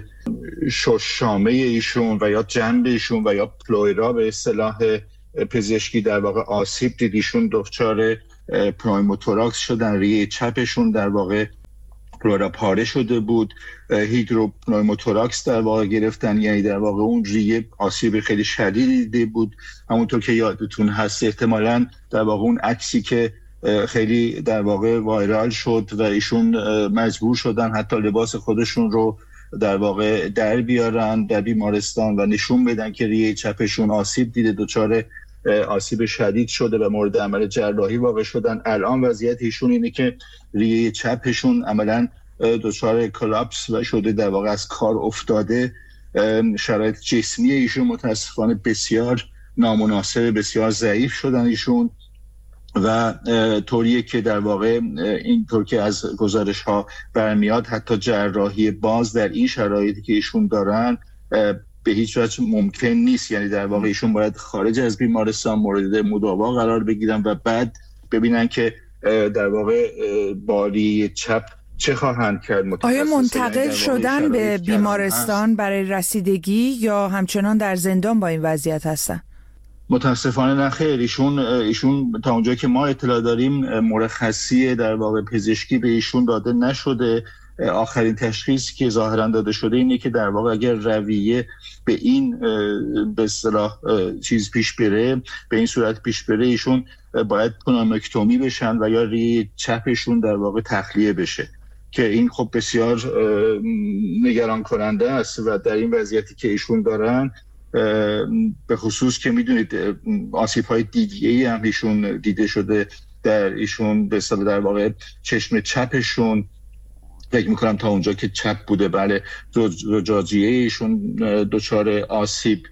شامه ایشون و یا جنب ایشون و یا پلویرا به اصطلاح پزشکی در واقع آسیب دید. ایشون دچار پنوموتوراکس شدن، ریه چپشون در واقع پلورا پاره شده بود، هیدروپنوموتوراکس در واقع گرفتن، یعنی در واقع اون ریه آسیب خیلی شدیدی دیده بود. همونطور که یادتون هست احتمالاً در واقع اون عکسی که خیلی در واقع وایرال شد و ایشون مجبور شدن حتی لباس خودشون رو در واقع در بیارن در بیمارستان و نشون بدن که ریه چپشون آسیب دیده، دچار آسیب شدید شده و مورد عمل جراحی واقع شدن. الان وضعیت ایشون اینه که ریه چپشون عملاً دچار کلاپس و شده، در واقع از کار افتاده. شرایط جسمی ایشون متاسفانه بسیار نامناسب، بسیار ضعیف شدن ایشون و طوریه که در واقع اینطور که از گزارش ها برمیاد حتی جراحی باز در این شرایطی که ایشون دارن به هیچ وجه ممکن نیست. یعنی در واقع ایشون باید خارج از بیمارستان مورد مداوا قرار بگیرن و بعد ببینن که در واقع باری چپ چه خواهند کرد. آیا منتقل شدن به بیمارستان برای رسیدگی یا همچنان در زندان با این وضعیت هستن؟ متاسفانه نه خیر. ایشون تا اونجایی که ما اطلاع داریم مرخصی در واقع پزشکی به ایشون داده نشده. آخرین تشخیصی که ظاهرا داده شده اینه که در واقع اگر رویه به این به اصطلاح چیز پیش بره، به این صورت پیش بره، ایشون باید پنومکتومی بشن و یا ریه چپشون در واقع تخلیه بشه که این خب بسیار نگران کننده است و در این وضعیتی که ایشون دارن، به خصوص که میدونید آسیب‌های دیگه‌ای هم ایشون دیده شده در ایشون، به اصطلاح در واقع چشم چپشون فکر میکنم تا اونجا که چپ بوده، بله، زجاجیه ایشون دچار آسیب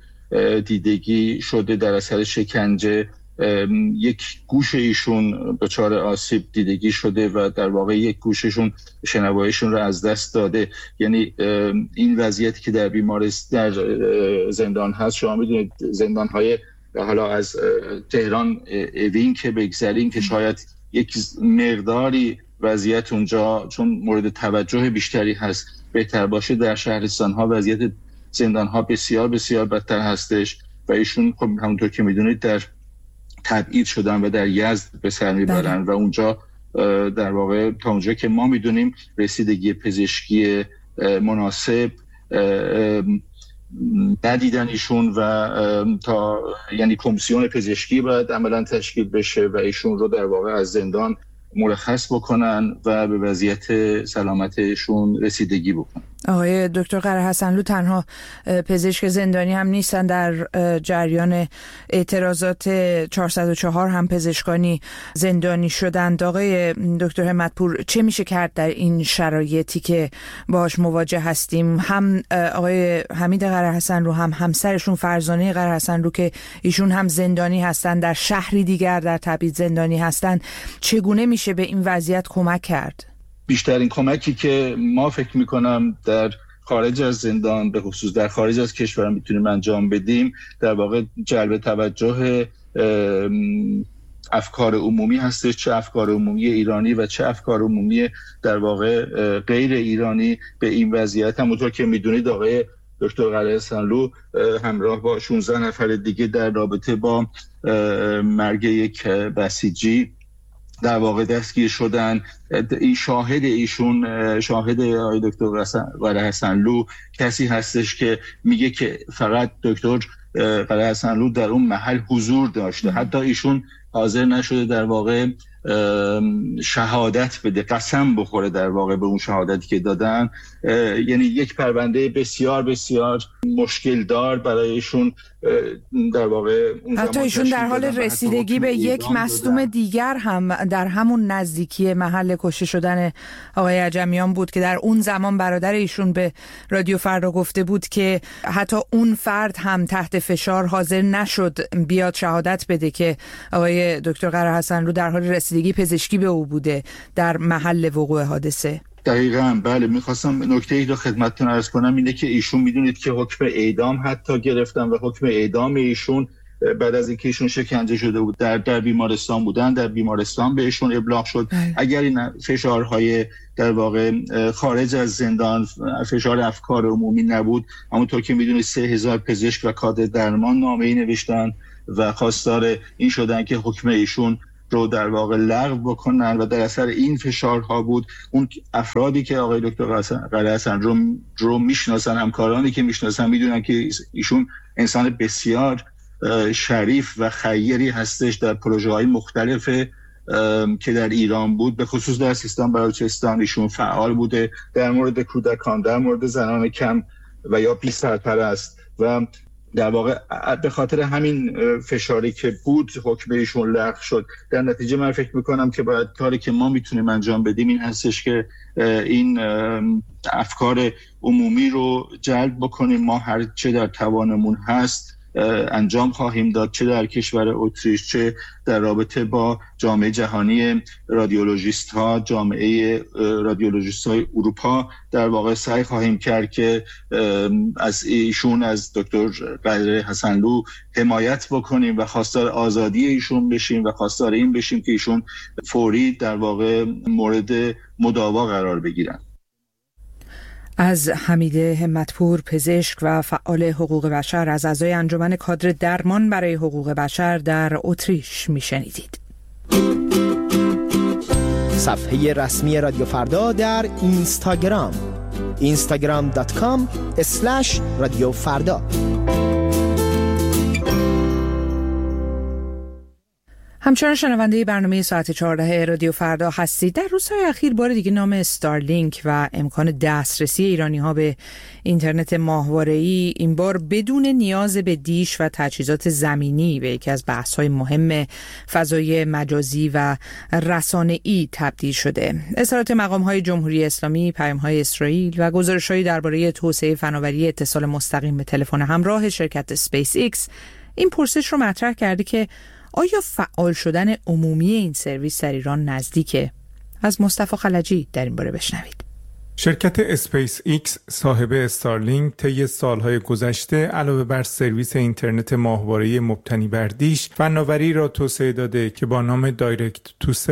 دیدگی شده در اثر شکنجه. یک گوش ایشون دچار آسیب دیدگی شده و در واقع یک گوششون شنواییشون رو از دست داده. یعنی این وضعیتی که در بیمارستان در زندان هست، شما میدونید زندان‌های حالا از تهران اوین که بگذاریم که شاید یک مقداری وضعیت اونجا چون مورد توجه بیشتری هست بهتر باشه، در شهرستان‌ها وضعیت زندان‌ها بسیار بسیار بدتر هستش و ایشون خب همونطور که میدونید در تبعید شدن و در یزد به سر میبرن و اونجا در واقع تا اونجا که ما میدونیم رسیدگی پزشکی مناسب ندیدن ایشون و تا یعنی کمیسیون پزشکی باید عملا تشکیل بشه و ایشون رو در واقع از زندان مرخص بکنن و به وضعیت سلامتشون رسیدگی بکنن. آقای دکتر قره حسنلو تنها پزشک زندانی هم نیستن، در جریان اعتراضات 404 هم پزشکانی زندانی شدند. آقای دکتر همتپور، چه میشه کرد در این شرایطی که باهاش مواجه هستیم؟ هم آقای حمید قره حسنلو هم همسرشون فرزانه قره حسنلو که ایشون هم زندانی هستن، در شهری دیگر در تبعید زندانی هستن، چگونه میشه به این وضعیت کمک کرد؟ بیشترین کمکی که ما فکر میکنم در خارج از زندان، به خصوص در خارج از کشور میتونیم انجام بدیم، در واقع جلب توجه افکار عمومی هستش، چه افکار عمومی ایرانی و چه افکار عمومی در واقع غیر ایرانی به این وضعیت. همونطور که میدونید آقای دکتر قره حسنلو همراه با 16 نفر دیگه در رابطه با مرگ یک بسیجی در واقع دستگیر شدن. این شاهد آقای دکتر قره حسنلو کسی هستش که میگه که فقط دکتر قره حسنلو در اون محل حضور داشته، حتی ایشون حاضر نشده در واقع شهادت بده، قسم بخوره در واقع به اون شهادتی که دادن. یعنی یک پرونده بسیار بسیار مشکل دار برایشون در واقع حتی ایشون در حال رسیدگی به یک مصدوم دیگر هم در همون نزدیکی محل کشته شدن آقای عجمیان بود که در اون زمان برادر ایشون به رادیو فردا گفته بود که حتی اون فرد هم تحت فشار حاضر نشد بیاد شهادت بده که آقای دکتر قره حسنلو در حال رسیدگی پزشکی به او بوده در محل وقوع حادثه. دقیقاً بله. میخواستم نکته‌ای رو خدمتتون عرض کنم، اینه که ایشون میدونید که حکم اعدام حتی گرفتن و حکم اعدام ایشون بعد از اینکه ایشون شکنجه شده بود در بیمارستان بودن، در بیمارستان بهشون ابلاغ شد اگر این فشارهای در واقع خارج از زندان، فشار افکار عمومی نبود، همونطور که میدونید 3000 پزشک و کادر درمان نامه‌ای نوشتن و خواستار این شدن که حکم ایشون رو در واقع لغو بکنن و در اثر این فشارها بود. اون افرادی که آقای دکتر قره حسنلو رو میشناسن، همکارانی که میشناسن، میدونن که ایشون انسان بسیار شریف و خیری هستش. در پروژه‌های مختلف که در ایران بود، به خصوص در سیستان بلوچستان ایشون فعال بوده، در مورد کودکان، در مورد زنان کم و یا بی سرپرست، و در واقع به خاطر همین فشاری که بود حکم ایشون لغو شد. در نتیجه من فکر میکنم که باید کاری که ما میتونیم انجام بدیم این هستش که این افکار عمومی رو جلب بکنیم. ما هر چه در توانمون هست انجام خواهیم داد، چه در کشور اتریش، چه در رابطه با جامعه جهانی رادیولوژیست ها، جامعه رادیولوژیست های اروپا، در واقع سعی خواهیم کرد که از ایشون، از دکتر قره حسنلو حمایت بکنیم و خواستار آزادی ایشون بشیم و خواستار این بشیم که ایشون فوری در واقع مورد مداوا قرار بگیرن. از حمید همتپور، پزشک و فعال حقوق بشر، از اعضای انجمن کادر درمان برای حقوق بشر در اتریش میشنیدید. صفحه رسمی رادیو فردا در اینستاگرام instagram.com/رادیو فردا. همچنان شنونده برنامه ساعت 14 رادیو فردا هستید. در روزهای اخیر بار دیگه نام استارلینک و امکان دسترسی ایرانی‌ها به اینترنت ماهواره‌ای، این بار بدون نیاز به دیش و تجهیزات زمینی، به یکی از بحث‌های مهم فضای مجازی و رسانه‌ای تبدیل شده. اظهارات مقام‌های جمهوری اسلامی، پیام‌های اسرائیل و گزارش‌هایی درباره توسعه فناوری اتصال مستقیم به تلفن همراه شرکت اسپیس ایکس این پرسش رو مطرح کرده که آیا فعال شدن عمومی این سرویس در ایران نزدیکه؟ از مصطفی خلجی در این باره بشنوید. شرکت اسپیس ایکس صاحب استارلینک طی سالهای گذشته علاوه بر سرویس اینترنت ماهواره‌ای مبتنی بر دیش، فناوری را توسعه داده که با نام دایرکت تو سل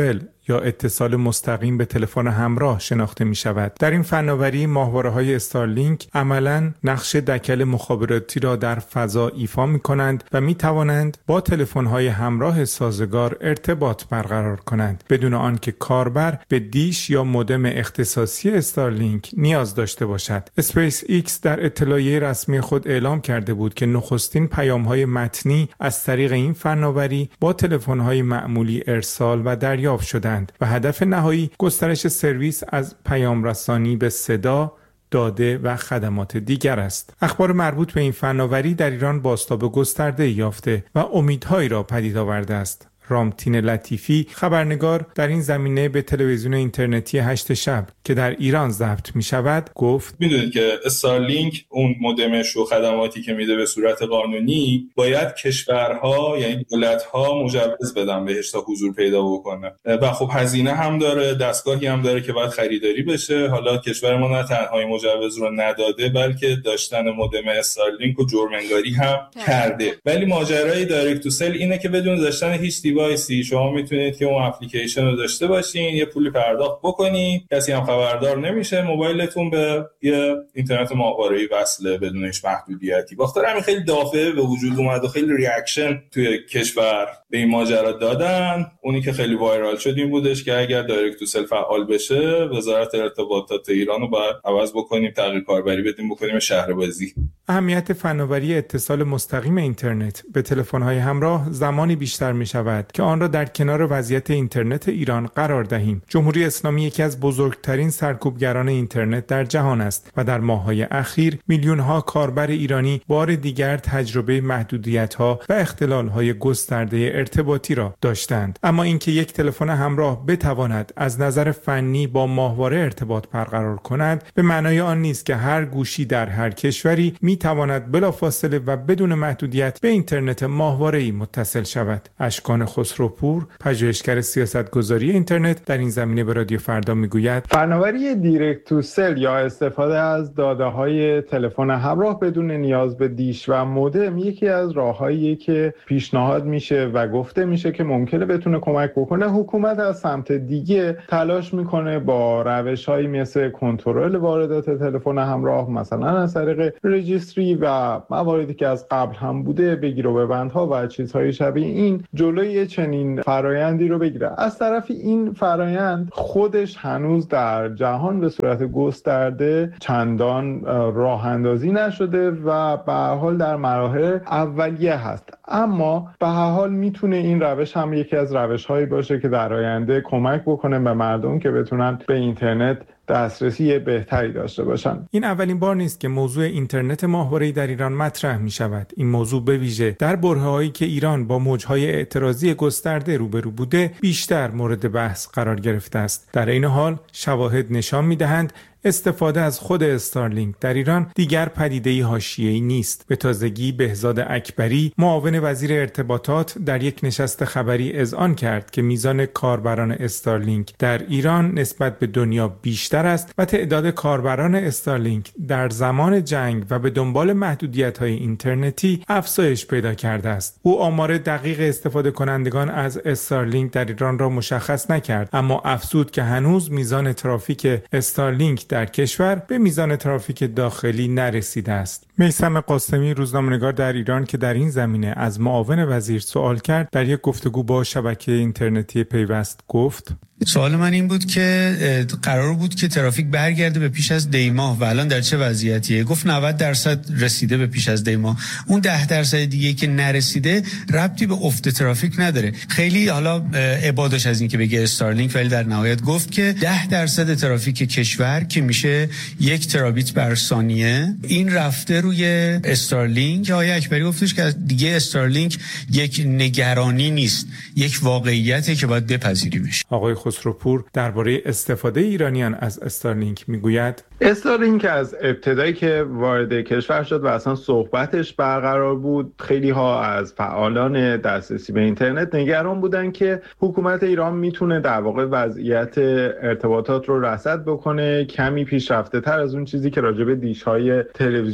یا اتصال مستقیم به تلفن همراه شناخته می شود. در این فناوری ماهواره‌های استارلینک عملاً نقش دکل مخابراتی را در فضا ایفا می کنند و می توانند با تلفن‌های همراه سازگار ارتباط برقرار کنند بدون آنکه کاربر به دیش یا مودم اختصاصی استارلینک نیاز داشته باشد. اسپیس ایکس در اطلاعیه رسمی خود اعلام کرده بود که نخستین پیام‌های متنی از طریق این فناوری با تلفن‌های معمولی ارسال و دریافت شدند و هدف نهایی گسترش سرویس از پیام رسانی به صدا، داده و خدمات دیگر است. اخبار مربوط به این فناوری در ایران بازتاب گسترده یافته و امیدهایی را پدید آورده است. رامتین لطیفی خبرنگار در این زمینه به تلویزیون اینترنتی 8 شب که در ایران ضبط می شود گفت میدونید که استارلینک اون مودمش و خدماتی که میده به صورت قانونی باید کشورها یعنی دولت‌ها مجوز بدن بهش تا حضور پیدا بکنه و خب هزینه هم داره، دستگاهی هم داره که باید خریداری بشه. حالا کشور ما نه تنها مجوز رو نداده بلکه داشتن مودم استارلینک رو جرم‌انگاری هم کرده. ولی ماجرای دایرکت تو سل اینه که بدون داشتن هیچ دیوایسی شما میتونید که اون اپلیکیشن رو داشته باشین، یه پولی پرداخت بکنی، کسی هم خبردار نمیشه، موبایلتون به یه اینترنت ماهواره‌ای وصله بدون هیچ محدودیتی. بخاطر همین خیلی دافعه به وجود اومد و خیلی ریاکشن توی کشور به این ماجرا دادن. اونی که خیلی وایرال شد این بودش که اگر دایرکت تو سل فعال بشه وزارت ارتباطات ایران رو باید عوض بکنیم، تغییر کاربری بدیم، بکنیم شهربازی. اهمیت فناوری اتصال مستقیم اینترنت به تلفن‌های همراه زمانی بیشتر می‌شود که آن را در کنار وضعیت اینترنت ایران قرار دهیم. جمهوری اسلامی یکی از بزرگترین سرکوبگران اینترنت در جهان است و در ماه‌های اخیر میلیون‌ها کاربر ایرانی بار دیگر تجربه محدودیت‌ها و اختلال‌های گسترده ارتباطی را داشتند. اما اینکه یک تلفن همراه بتواند از نظر فنی با ماهواره ارتباط برقرار کند به معنای آن نیست که هر گوشی در هر کشوری می‌تواند بلافاصله و بدون محدودیت به اینترنت ماهواره‌ای متصل شود. اشکان خسروپور، پژوهشگر سیاستگذاری اینترنت، در این زمینه به رادیو فردا میگوید فناوری دایرکت تو سل یا استفاده از داده‌های تلفن همراه بدون نیاز به دیش و مودم یکی از راه‌هایی که پیشنهاد میشه و گفته میشه که ممکنه بتونه کمک بکنه. حکومت از سمت دیگه تلاش میکنه با روش‌هایی مثل کنترل واردات تلفن همراه، مثلا از طریق رجیستری و مواردی که از قبل هم بوده، بگیر و ببندها و چیزهای شبیه این، جلوی چنین فرایندی رو بگیره. از طرفی این فرایند خودش هنوز در جهان به صورت گسترده چندان راه اندازی نشده و به هر حال در مراحل اولیه هست. اما به هر حال میتونه این روش هم یکی از روش‌هایی باشه که در آینده کمک بکنه به مردم که بتونن به اینترنت دسترسی بهتری داشته باشن. این اولین بار نیست که موضوع اینترنت ماهواره‌ای در ایران مطرح می شود. این موضوع به ویژه در برهه‌هایی که ایران با موج‌های اعتراضی گسترده روبرو بوده بیشتر مورد بحث قرار گرفته است. در این حال شواهد نشان می‌دهند استفاده از خود استارلینک در ایران دیگر پدیده‌ای حاشیه‌ای نیست. به تازگی بهزاد اکبری، معاون وزیر ارتباطات، در یک نشست خبری اذعان کرد که میزان کاربران استارلینک در ایران نسبت به دنیا بیشتر است و تعداد کاربران استارلینک در زمان جنگ و به دنبال محدودیت‌های اینترنتی افزایش پیدا کرده است. او آمار دقیق استفاده کنندگان از استارلینک در ایران را مشخص نکرد، اما افزود که هنوز میزان ترافیک استارلینک در کشور به میزان ترافیک داخلی نرسیده است. میثم قاسمی، روزنامه‌نگار در ایران که در این زمینه از معاون وزیر سوال کرد، در یک گفتگو با شبکه اینترنتی پیوست گفت: سوال من این بود که قرار بود که ترافیک برگرده به پیش از دیماه و الان در چه وضعیتیه؟ گفت 90% رسیده به پیش از دیماه. اون 10% دیگه که نرسیده ربطی به افت ترافیک نداره. خیلی حالا عبادش از این که بگه استارلینک، ولی در نهایت گفت که 10% ترافیک کشور که میشه 1 ترابیت بر ثانیه این رفته روی استارلینک. آقای اکبری گفتش که دیگه استارلینک یک نگرانی نیست، یک واقعیته که باید بپذیریمش. آقای خسروپور درباره استفاده ایرانیان از استارلینک میگوید: استارلینک از ابتدایی که وارد کشور شد و اصلا صحبتش برقرار بود، خیلی ها از فعالان دسترسی به اینترنت نگران بودن که حکومت ایران میتونه در واقع وضعیت ارتباطات رو رصد بکنه کمی پیشرفته تر از اون چیزی که راجع به دیش‌های تلویزیونی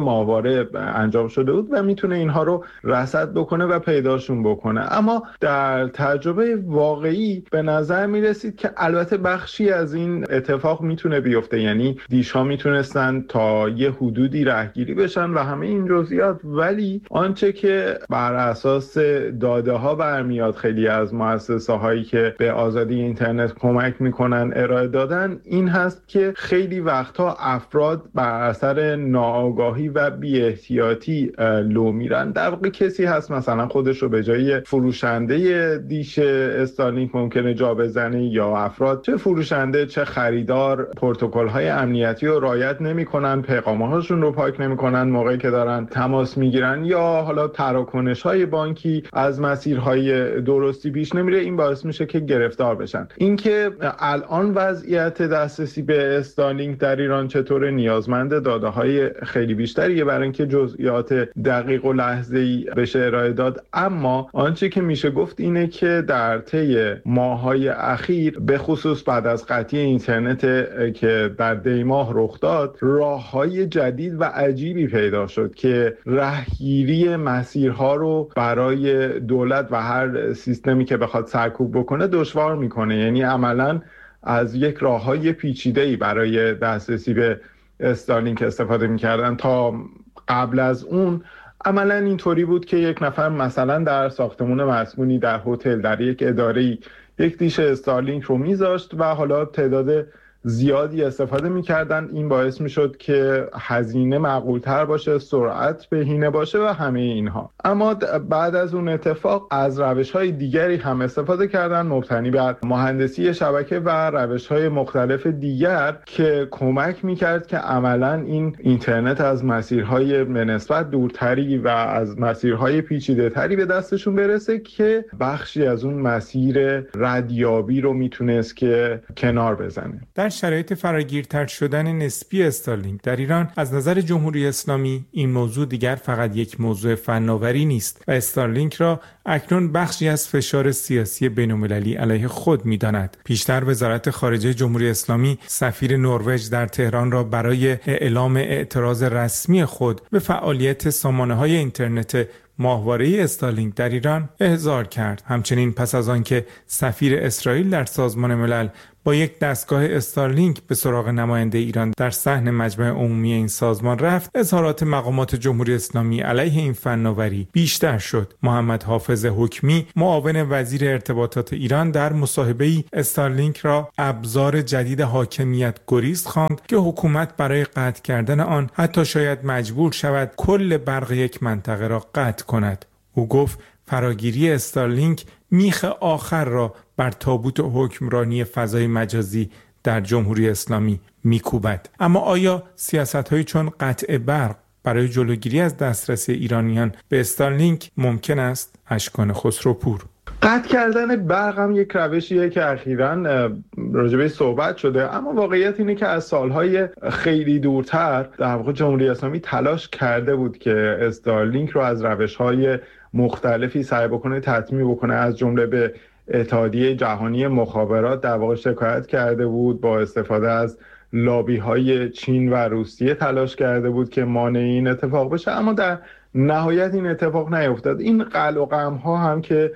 ماهواره انجام شده بود و میتونه اینها رو رصد بکنه و پیداشون بکنه. اما در تجربه واقعی به نظر میرسید که البته بخشی از این اتفاق میتونه بیفته، یعنی دیش‌ها میتونستن تا یه حدودی رهگیری بشن و همه این جزئیات، ولی آنچه که بر اساس داده ها برمیاد خیلی از مؤسسه هایی که به آزادی اینترنت کمک میکنن ارائه دادن این هست که خیلی وقتها افراد بر اثر ناآگاهی و بی احتیاطی لو میرن. در واقع کسی هست مثلا خودش رو به جای فروشنده دیش استارلینک ممکنه جا بزنه، یا افراد چه فروشنده چه خریدار پروتکل های امنیتی رو رعایت نمیکنن، پیغام هاشون رو پاک نمیکنن موقعی که دارن تماس میگیرن، یا حالا تراکنش های بانکی از مسیرهای درستی پیش نمیره. این باعث میشه که گرفتار بشن. اینکه الان وضعیت دسترسی به استارلینک در ایران چطوره نیازمند داده های خیلی بیشتریه برای اینکه جزئیات دقیق و لحظه‌ای بشه ارائه داد. اما آنچه که میشه گفت اینه که در طی ماه‌های اخیر به خصوص بعد از قطعی اینترنت که در دی ماه رخ داد، راه‌های جدید و عجیبی پیدا شد که رهگیری مسیرها رو برای دولت و هر سیستمی که بخواد سرکوب بکنه دشوار میکنه. یعنی عملاً از یک راه‌های پیچیده‌ای برای دسترسی به استارلینک استفاده می‌کردن. تا قبل از اون عملاً اینطوری بود که یک نفر مثلا در ساختمان مسکونی، در هتل، در یک اداره‌ای یک دیش استارلینک رو میذاشت و حالا تعداد زیادی استفاده میکردن. این باعث میشد که هزینه معقولتر باشه، سرعت بهینه باشه و همه اینها. اما بعد از اون اتفاق از روش‌های دیگری هم استفاده کردن مبتنی بر مهندسی شبکه و روش‌های مختلف دیگر که کمک میکرد که عملاً این اینترنت از مسیرهای به نسبت دورتری و از مسیرهای پیچیده‌تری به دستشون برسه که بخشی از اون مسیر ردیابی رو میتونست که کنار بزنه. در شرایط فراگیرتر شدن نسبی استارلینک در ایران از نظر جمهوری اسلامی این موضوع دیگر فقط یک موضوع فناوری نیست و استارلینک را اکنون بخشی از فشار سیاسی بین‌المللی علیه خود می‌داند. پیشتر وزارت خارجه جمهوری اسلامی سفیر نروژ در تهران را برای اعلام اعتراض رسمی خود به فعالیت سامانه‌های اینترنت ماهواره استارلینک در ایران احضار کرد. همچنین پس از آنکه سفیر اسرائیل در سازمان ملل با یک دستگاه استارلینک به سراغ نماینده ایران در صحن مجمع عمومی این سازمان رفت، اظهارات مقامات جمهوری اسلامی علیه این فناوری بیشتر شد. محمد حافظ حکمی، معاون وزیر ارتباطات ایران، در مصاحبه‌ای استارلینک را ابزار جدید حاکمیت گریز خواند که حکومت برای قطع کردن آن حتی شاید مجبور شود کل برق یک منطقه را قطع کند. او گفت فراگیری استارلینک میخ آخر را بر تابوت حکمرانی فضای مجازی در جمهوری اسلامی میکوبد. اما آیا سیاست‌هایی چون قطع برق برای جلوگیری از دسترسی ایرانیان به استارلینک ممکن است؟ اشکان خسروپور. قطع کردن برق هم یک روشیه که اخیراً راجبه صحبت شده، اما واقعیت اینه که از سالهای خیلی دورتر در واقع جمهوری اسلامی تلاش کرده بود که استارلینک رو از روش‌های مختلفی سعی بکنه تطمیع بکنه. از جمله به اتحادیه جهانی مخابرات در واقع شکایت کرده بود، با استفاده از لابی‌های چین و روسیه تلاش کرده بود که مانع این اتفاق بشه، اما در نهایت این اتفاق نیفتاد. این قل و قم‌ها هم که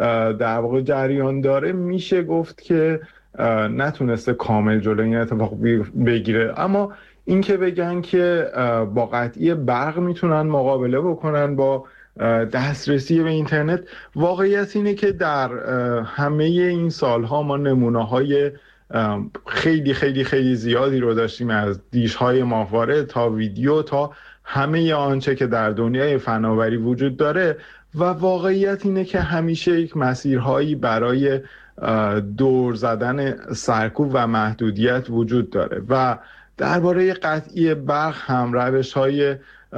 در واقع جریان داره میشه گفت که نتونسته کامل جلوی این اتفاق بگیره. اما این که بگن که با قطعی برق میتونن مقابله بکنن با دسترسی به اینترنت، واقعیت اینه که در همه این سالها ما نمونه‌های خیلی خیلی خیلی زیادی رو داشتیم، از دیش‌های ماهواره تا ویدیو تا همه آنچه که در دنیای فناوری وجود داره، و واقعیت اینه که همیشه یک مسیرهایی برای دور زدن سرکوب و محدودیت وجود داره و درباره قطعی برق هم روش‌های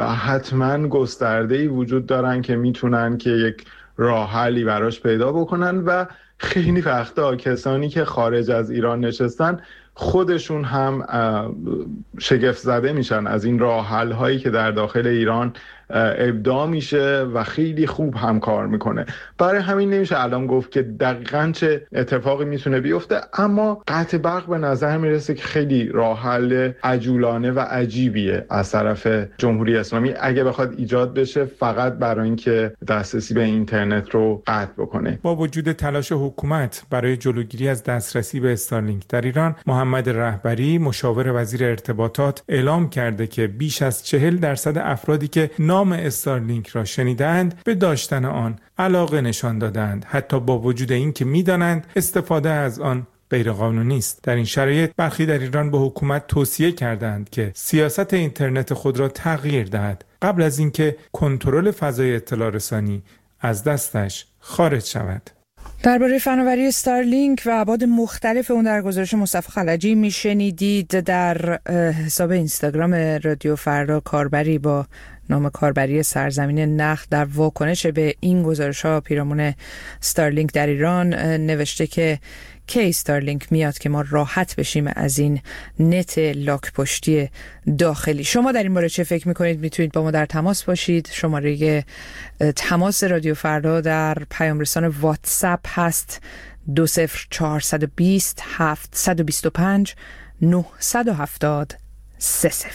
حتما گسترده‌ای وجود دارن که میتونن که یک راه حلی براش پیدا بکنن و خیلی وقتا کسانی که خارج از ایران نشستن خودشون هم شگفت زده میشن از این راه حل هایی که در داخل ایران ابداع میشه و خیلی خوب هم کار میکنه. برای همین نمیشه الان گفت که دقیقاً چه اتفاقی میتونه بیفته، اما قطع برق به نظر میرسه که خیلی راه حل عجولانه و عجیبیه از طرف جمهوری اسلامی اگه بخواد ایجاد بشه، فقط برای اینکه دسترسی به اینترنت رو قطع بکنه. با وجود تلاش حکومت برای جلوگیری از دسترسی به استارلینک در ایران، محمد رهبری مشاور وزیر ارتباطات اعلام کرده که بیش از 40% افرادی که نام استارلینک را شنیدند به داشتن آن علاقه نشان دادند، حتی با وجود اینکه می‌دانند استفاده از آن غیرقانونی است. در این شرایط برخی در ایران به حکومت توصیه کردند که سیاست اینترنت خود را تغییر دهد قبل از اینکه کنترل فضای اطلاع رسانی از دستش خارج شود. درباره فناوری استارلینک و ابعاد مختلف اون در گزارش مصطفی خلجی میشنیدید. در حساب اینستاگرام رادیو فردا کاربری با نام کاربری سرزمین نخل در واکنش به این گزارش‌ها پیرامون استارلینک در ایران نوشته که کی استارلینک میاد که ما راحت بشیم از این نت لاک پشتی داخلی. شما در این باره چه فکر میکنید؟ میتونید با ما در تماس باشید. شماره تماس رادیو فردا در پیام رسان واتساپ هست 20420 725 970 30.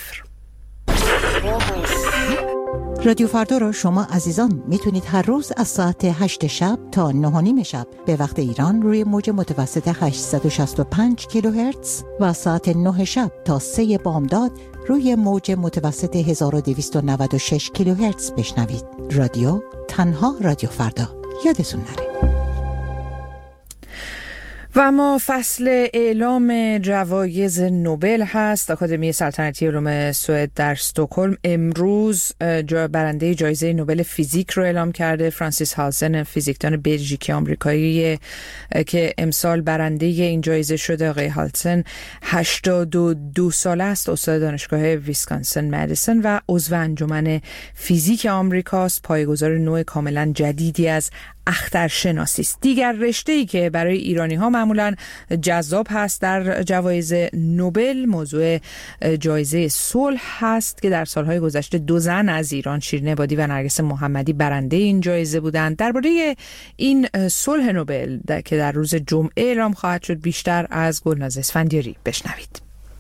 رادیو فردا را شما عزیزان میتونید هر روز از ساعت 8 شب تا 9:30 شب به وقت ایران روی موج متوسط 865 کیلوهرتز و ساعت 9 شب تا 3 بامداد روی موج متوسط 1296 کیلوهرتز بشنوید. رادیو تنها رادیو فردا. یادتون نره. و اما فصل اعلام جوایز نوبل هست. آکادمی سلطنتی علوم سوئد در استکهلم امروز برنده جایزه نوبل فیزیک رو اعلام کرده. فرانسیس هالسن، فیزیکدان بلژیکی آمریکایی که امسال برنده این جایزه شده. آقای هالسن 82 ساله است، استاد دانشگاه ویسکانسن مدیسن و عضو انجمن فیزیک آمریکاست. پایه‌گذار نوع کاملا جدیدی از اخترشناسی است. دیگر رشته‌ای که برای ایرانی‌ها معمولاً جذاب هست در جوایز نوبل موضوع جایزه صلح هست که در سالهای گذشته 2 زن از ایران، شیرین عبادی و نرگس محمدی، برنده این جایزه بودند. درباره این صلح نوبل که در روز جمعه اعلام خواهد شد بیشتر از گلناز اسفندیاری بشنوید.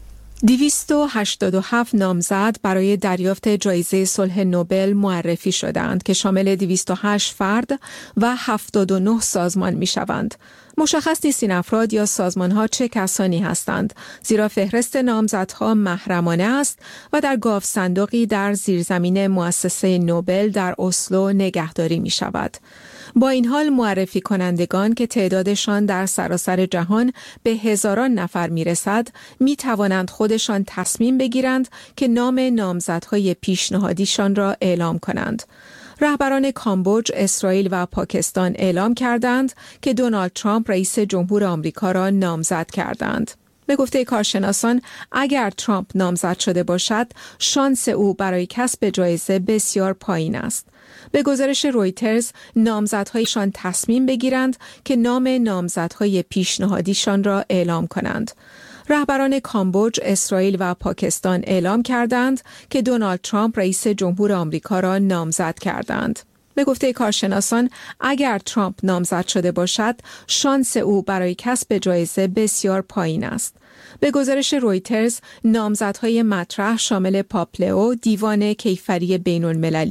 287 نامزد برای دریافت جایزه صلح نوبل معرفی شدند که شامل 208 فرد و 79 سازمان می شوند. مشخص نیست این افراد یا سازمان‌ها چه کسانی هستند، زیرا فهرست نامزدها محرمانه است و در گاف صندوقی در زیرزمین مؤسسه نوبل در اسلو نگهداری می شود. با این حال معرفی کنندگان که تعدادشان در سراسر جهان به هزاران نفر می رسد می توانند خودشان تصمیم بگیرند که نام نامزدهای پیشنهادیشان را اعلام کنند. رهبران کامبوج، اسرائیل و پاکستان اعلام کردند که دونالد ترامپ رئیس جمهور آمریکا را نامزد کردند. به گفته کارشناسان اگر ترامپ نامزد شده باشد شانس او برای کسب جایزه بسیار پایین است. به گزارش رویترز نامزدهایشان تصمیم بگیرند که نام نامزدهای پیشنهادیشان را اعلام کنند. رهبران کامبوج، اسرائیل و پاکستان اعلام کردند که دونالد ترامپ رئیس جمهور آمریکا را نامزد کردند. به گفته کارشناسان اگر ترامپ نامزد شده باشد شانس او برای کسب جایزه بسیار پایین است. به گزارش رویترز نامزدهای مطرح شامل پاپلئو، دیوان کیفری بین‌المللی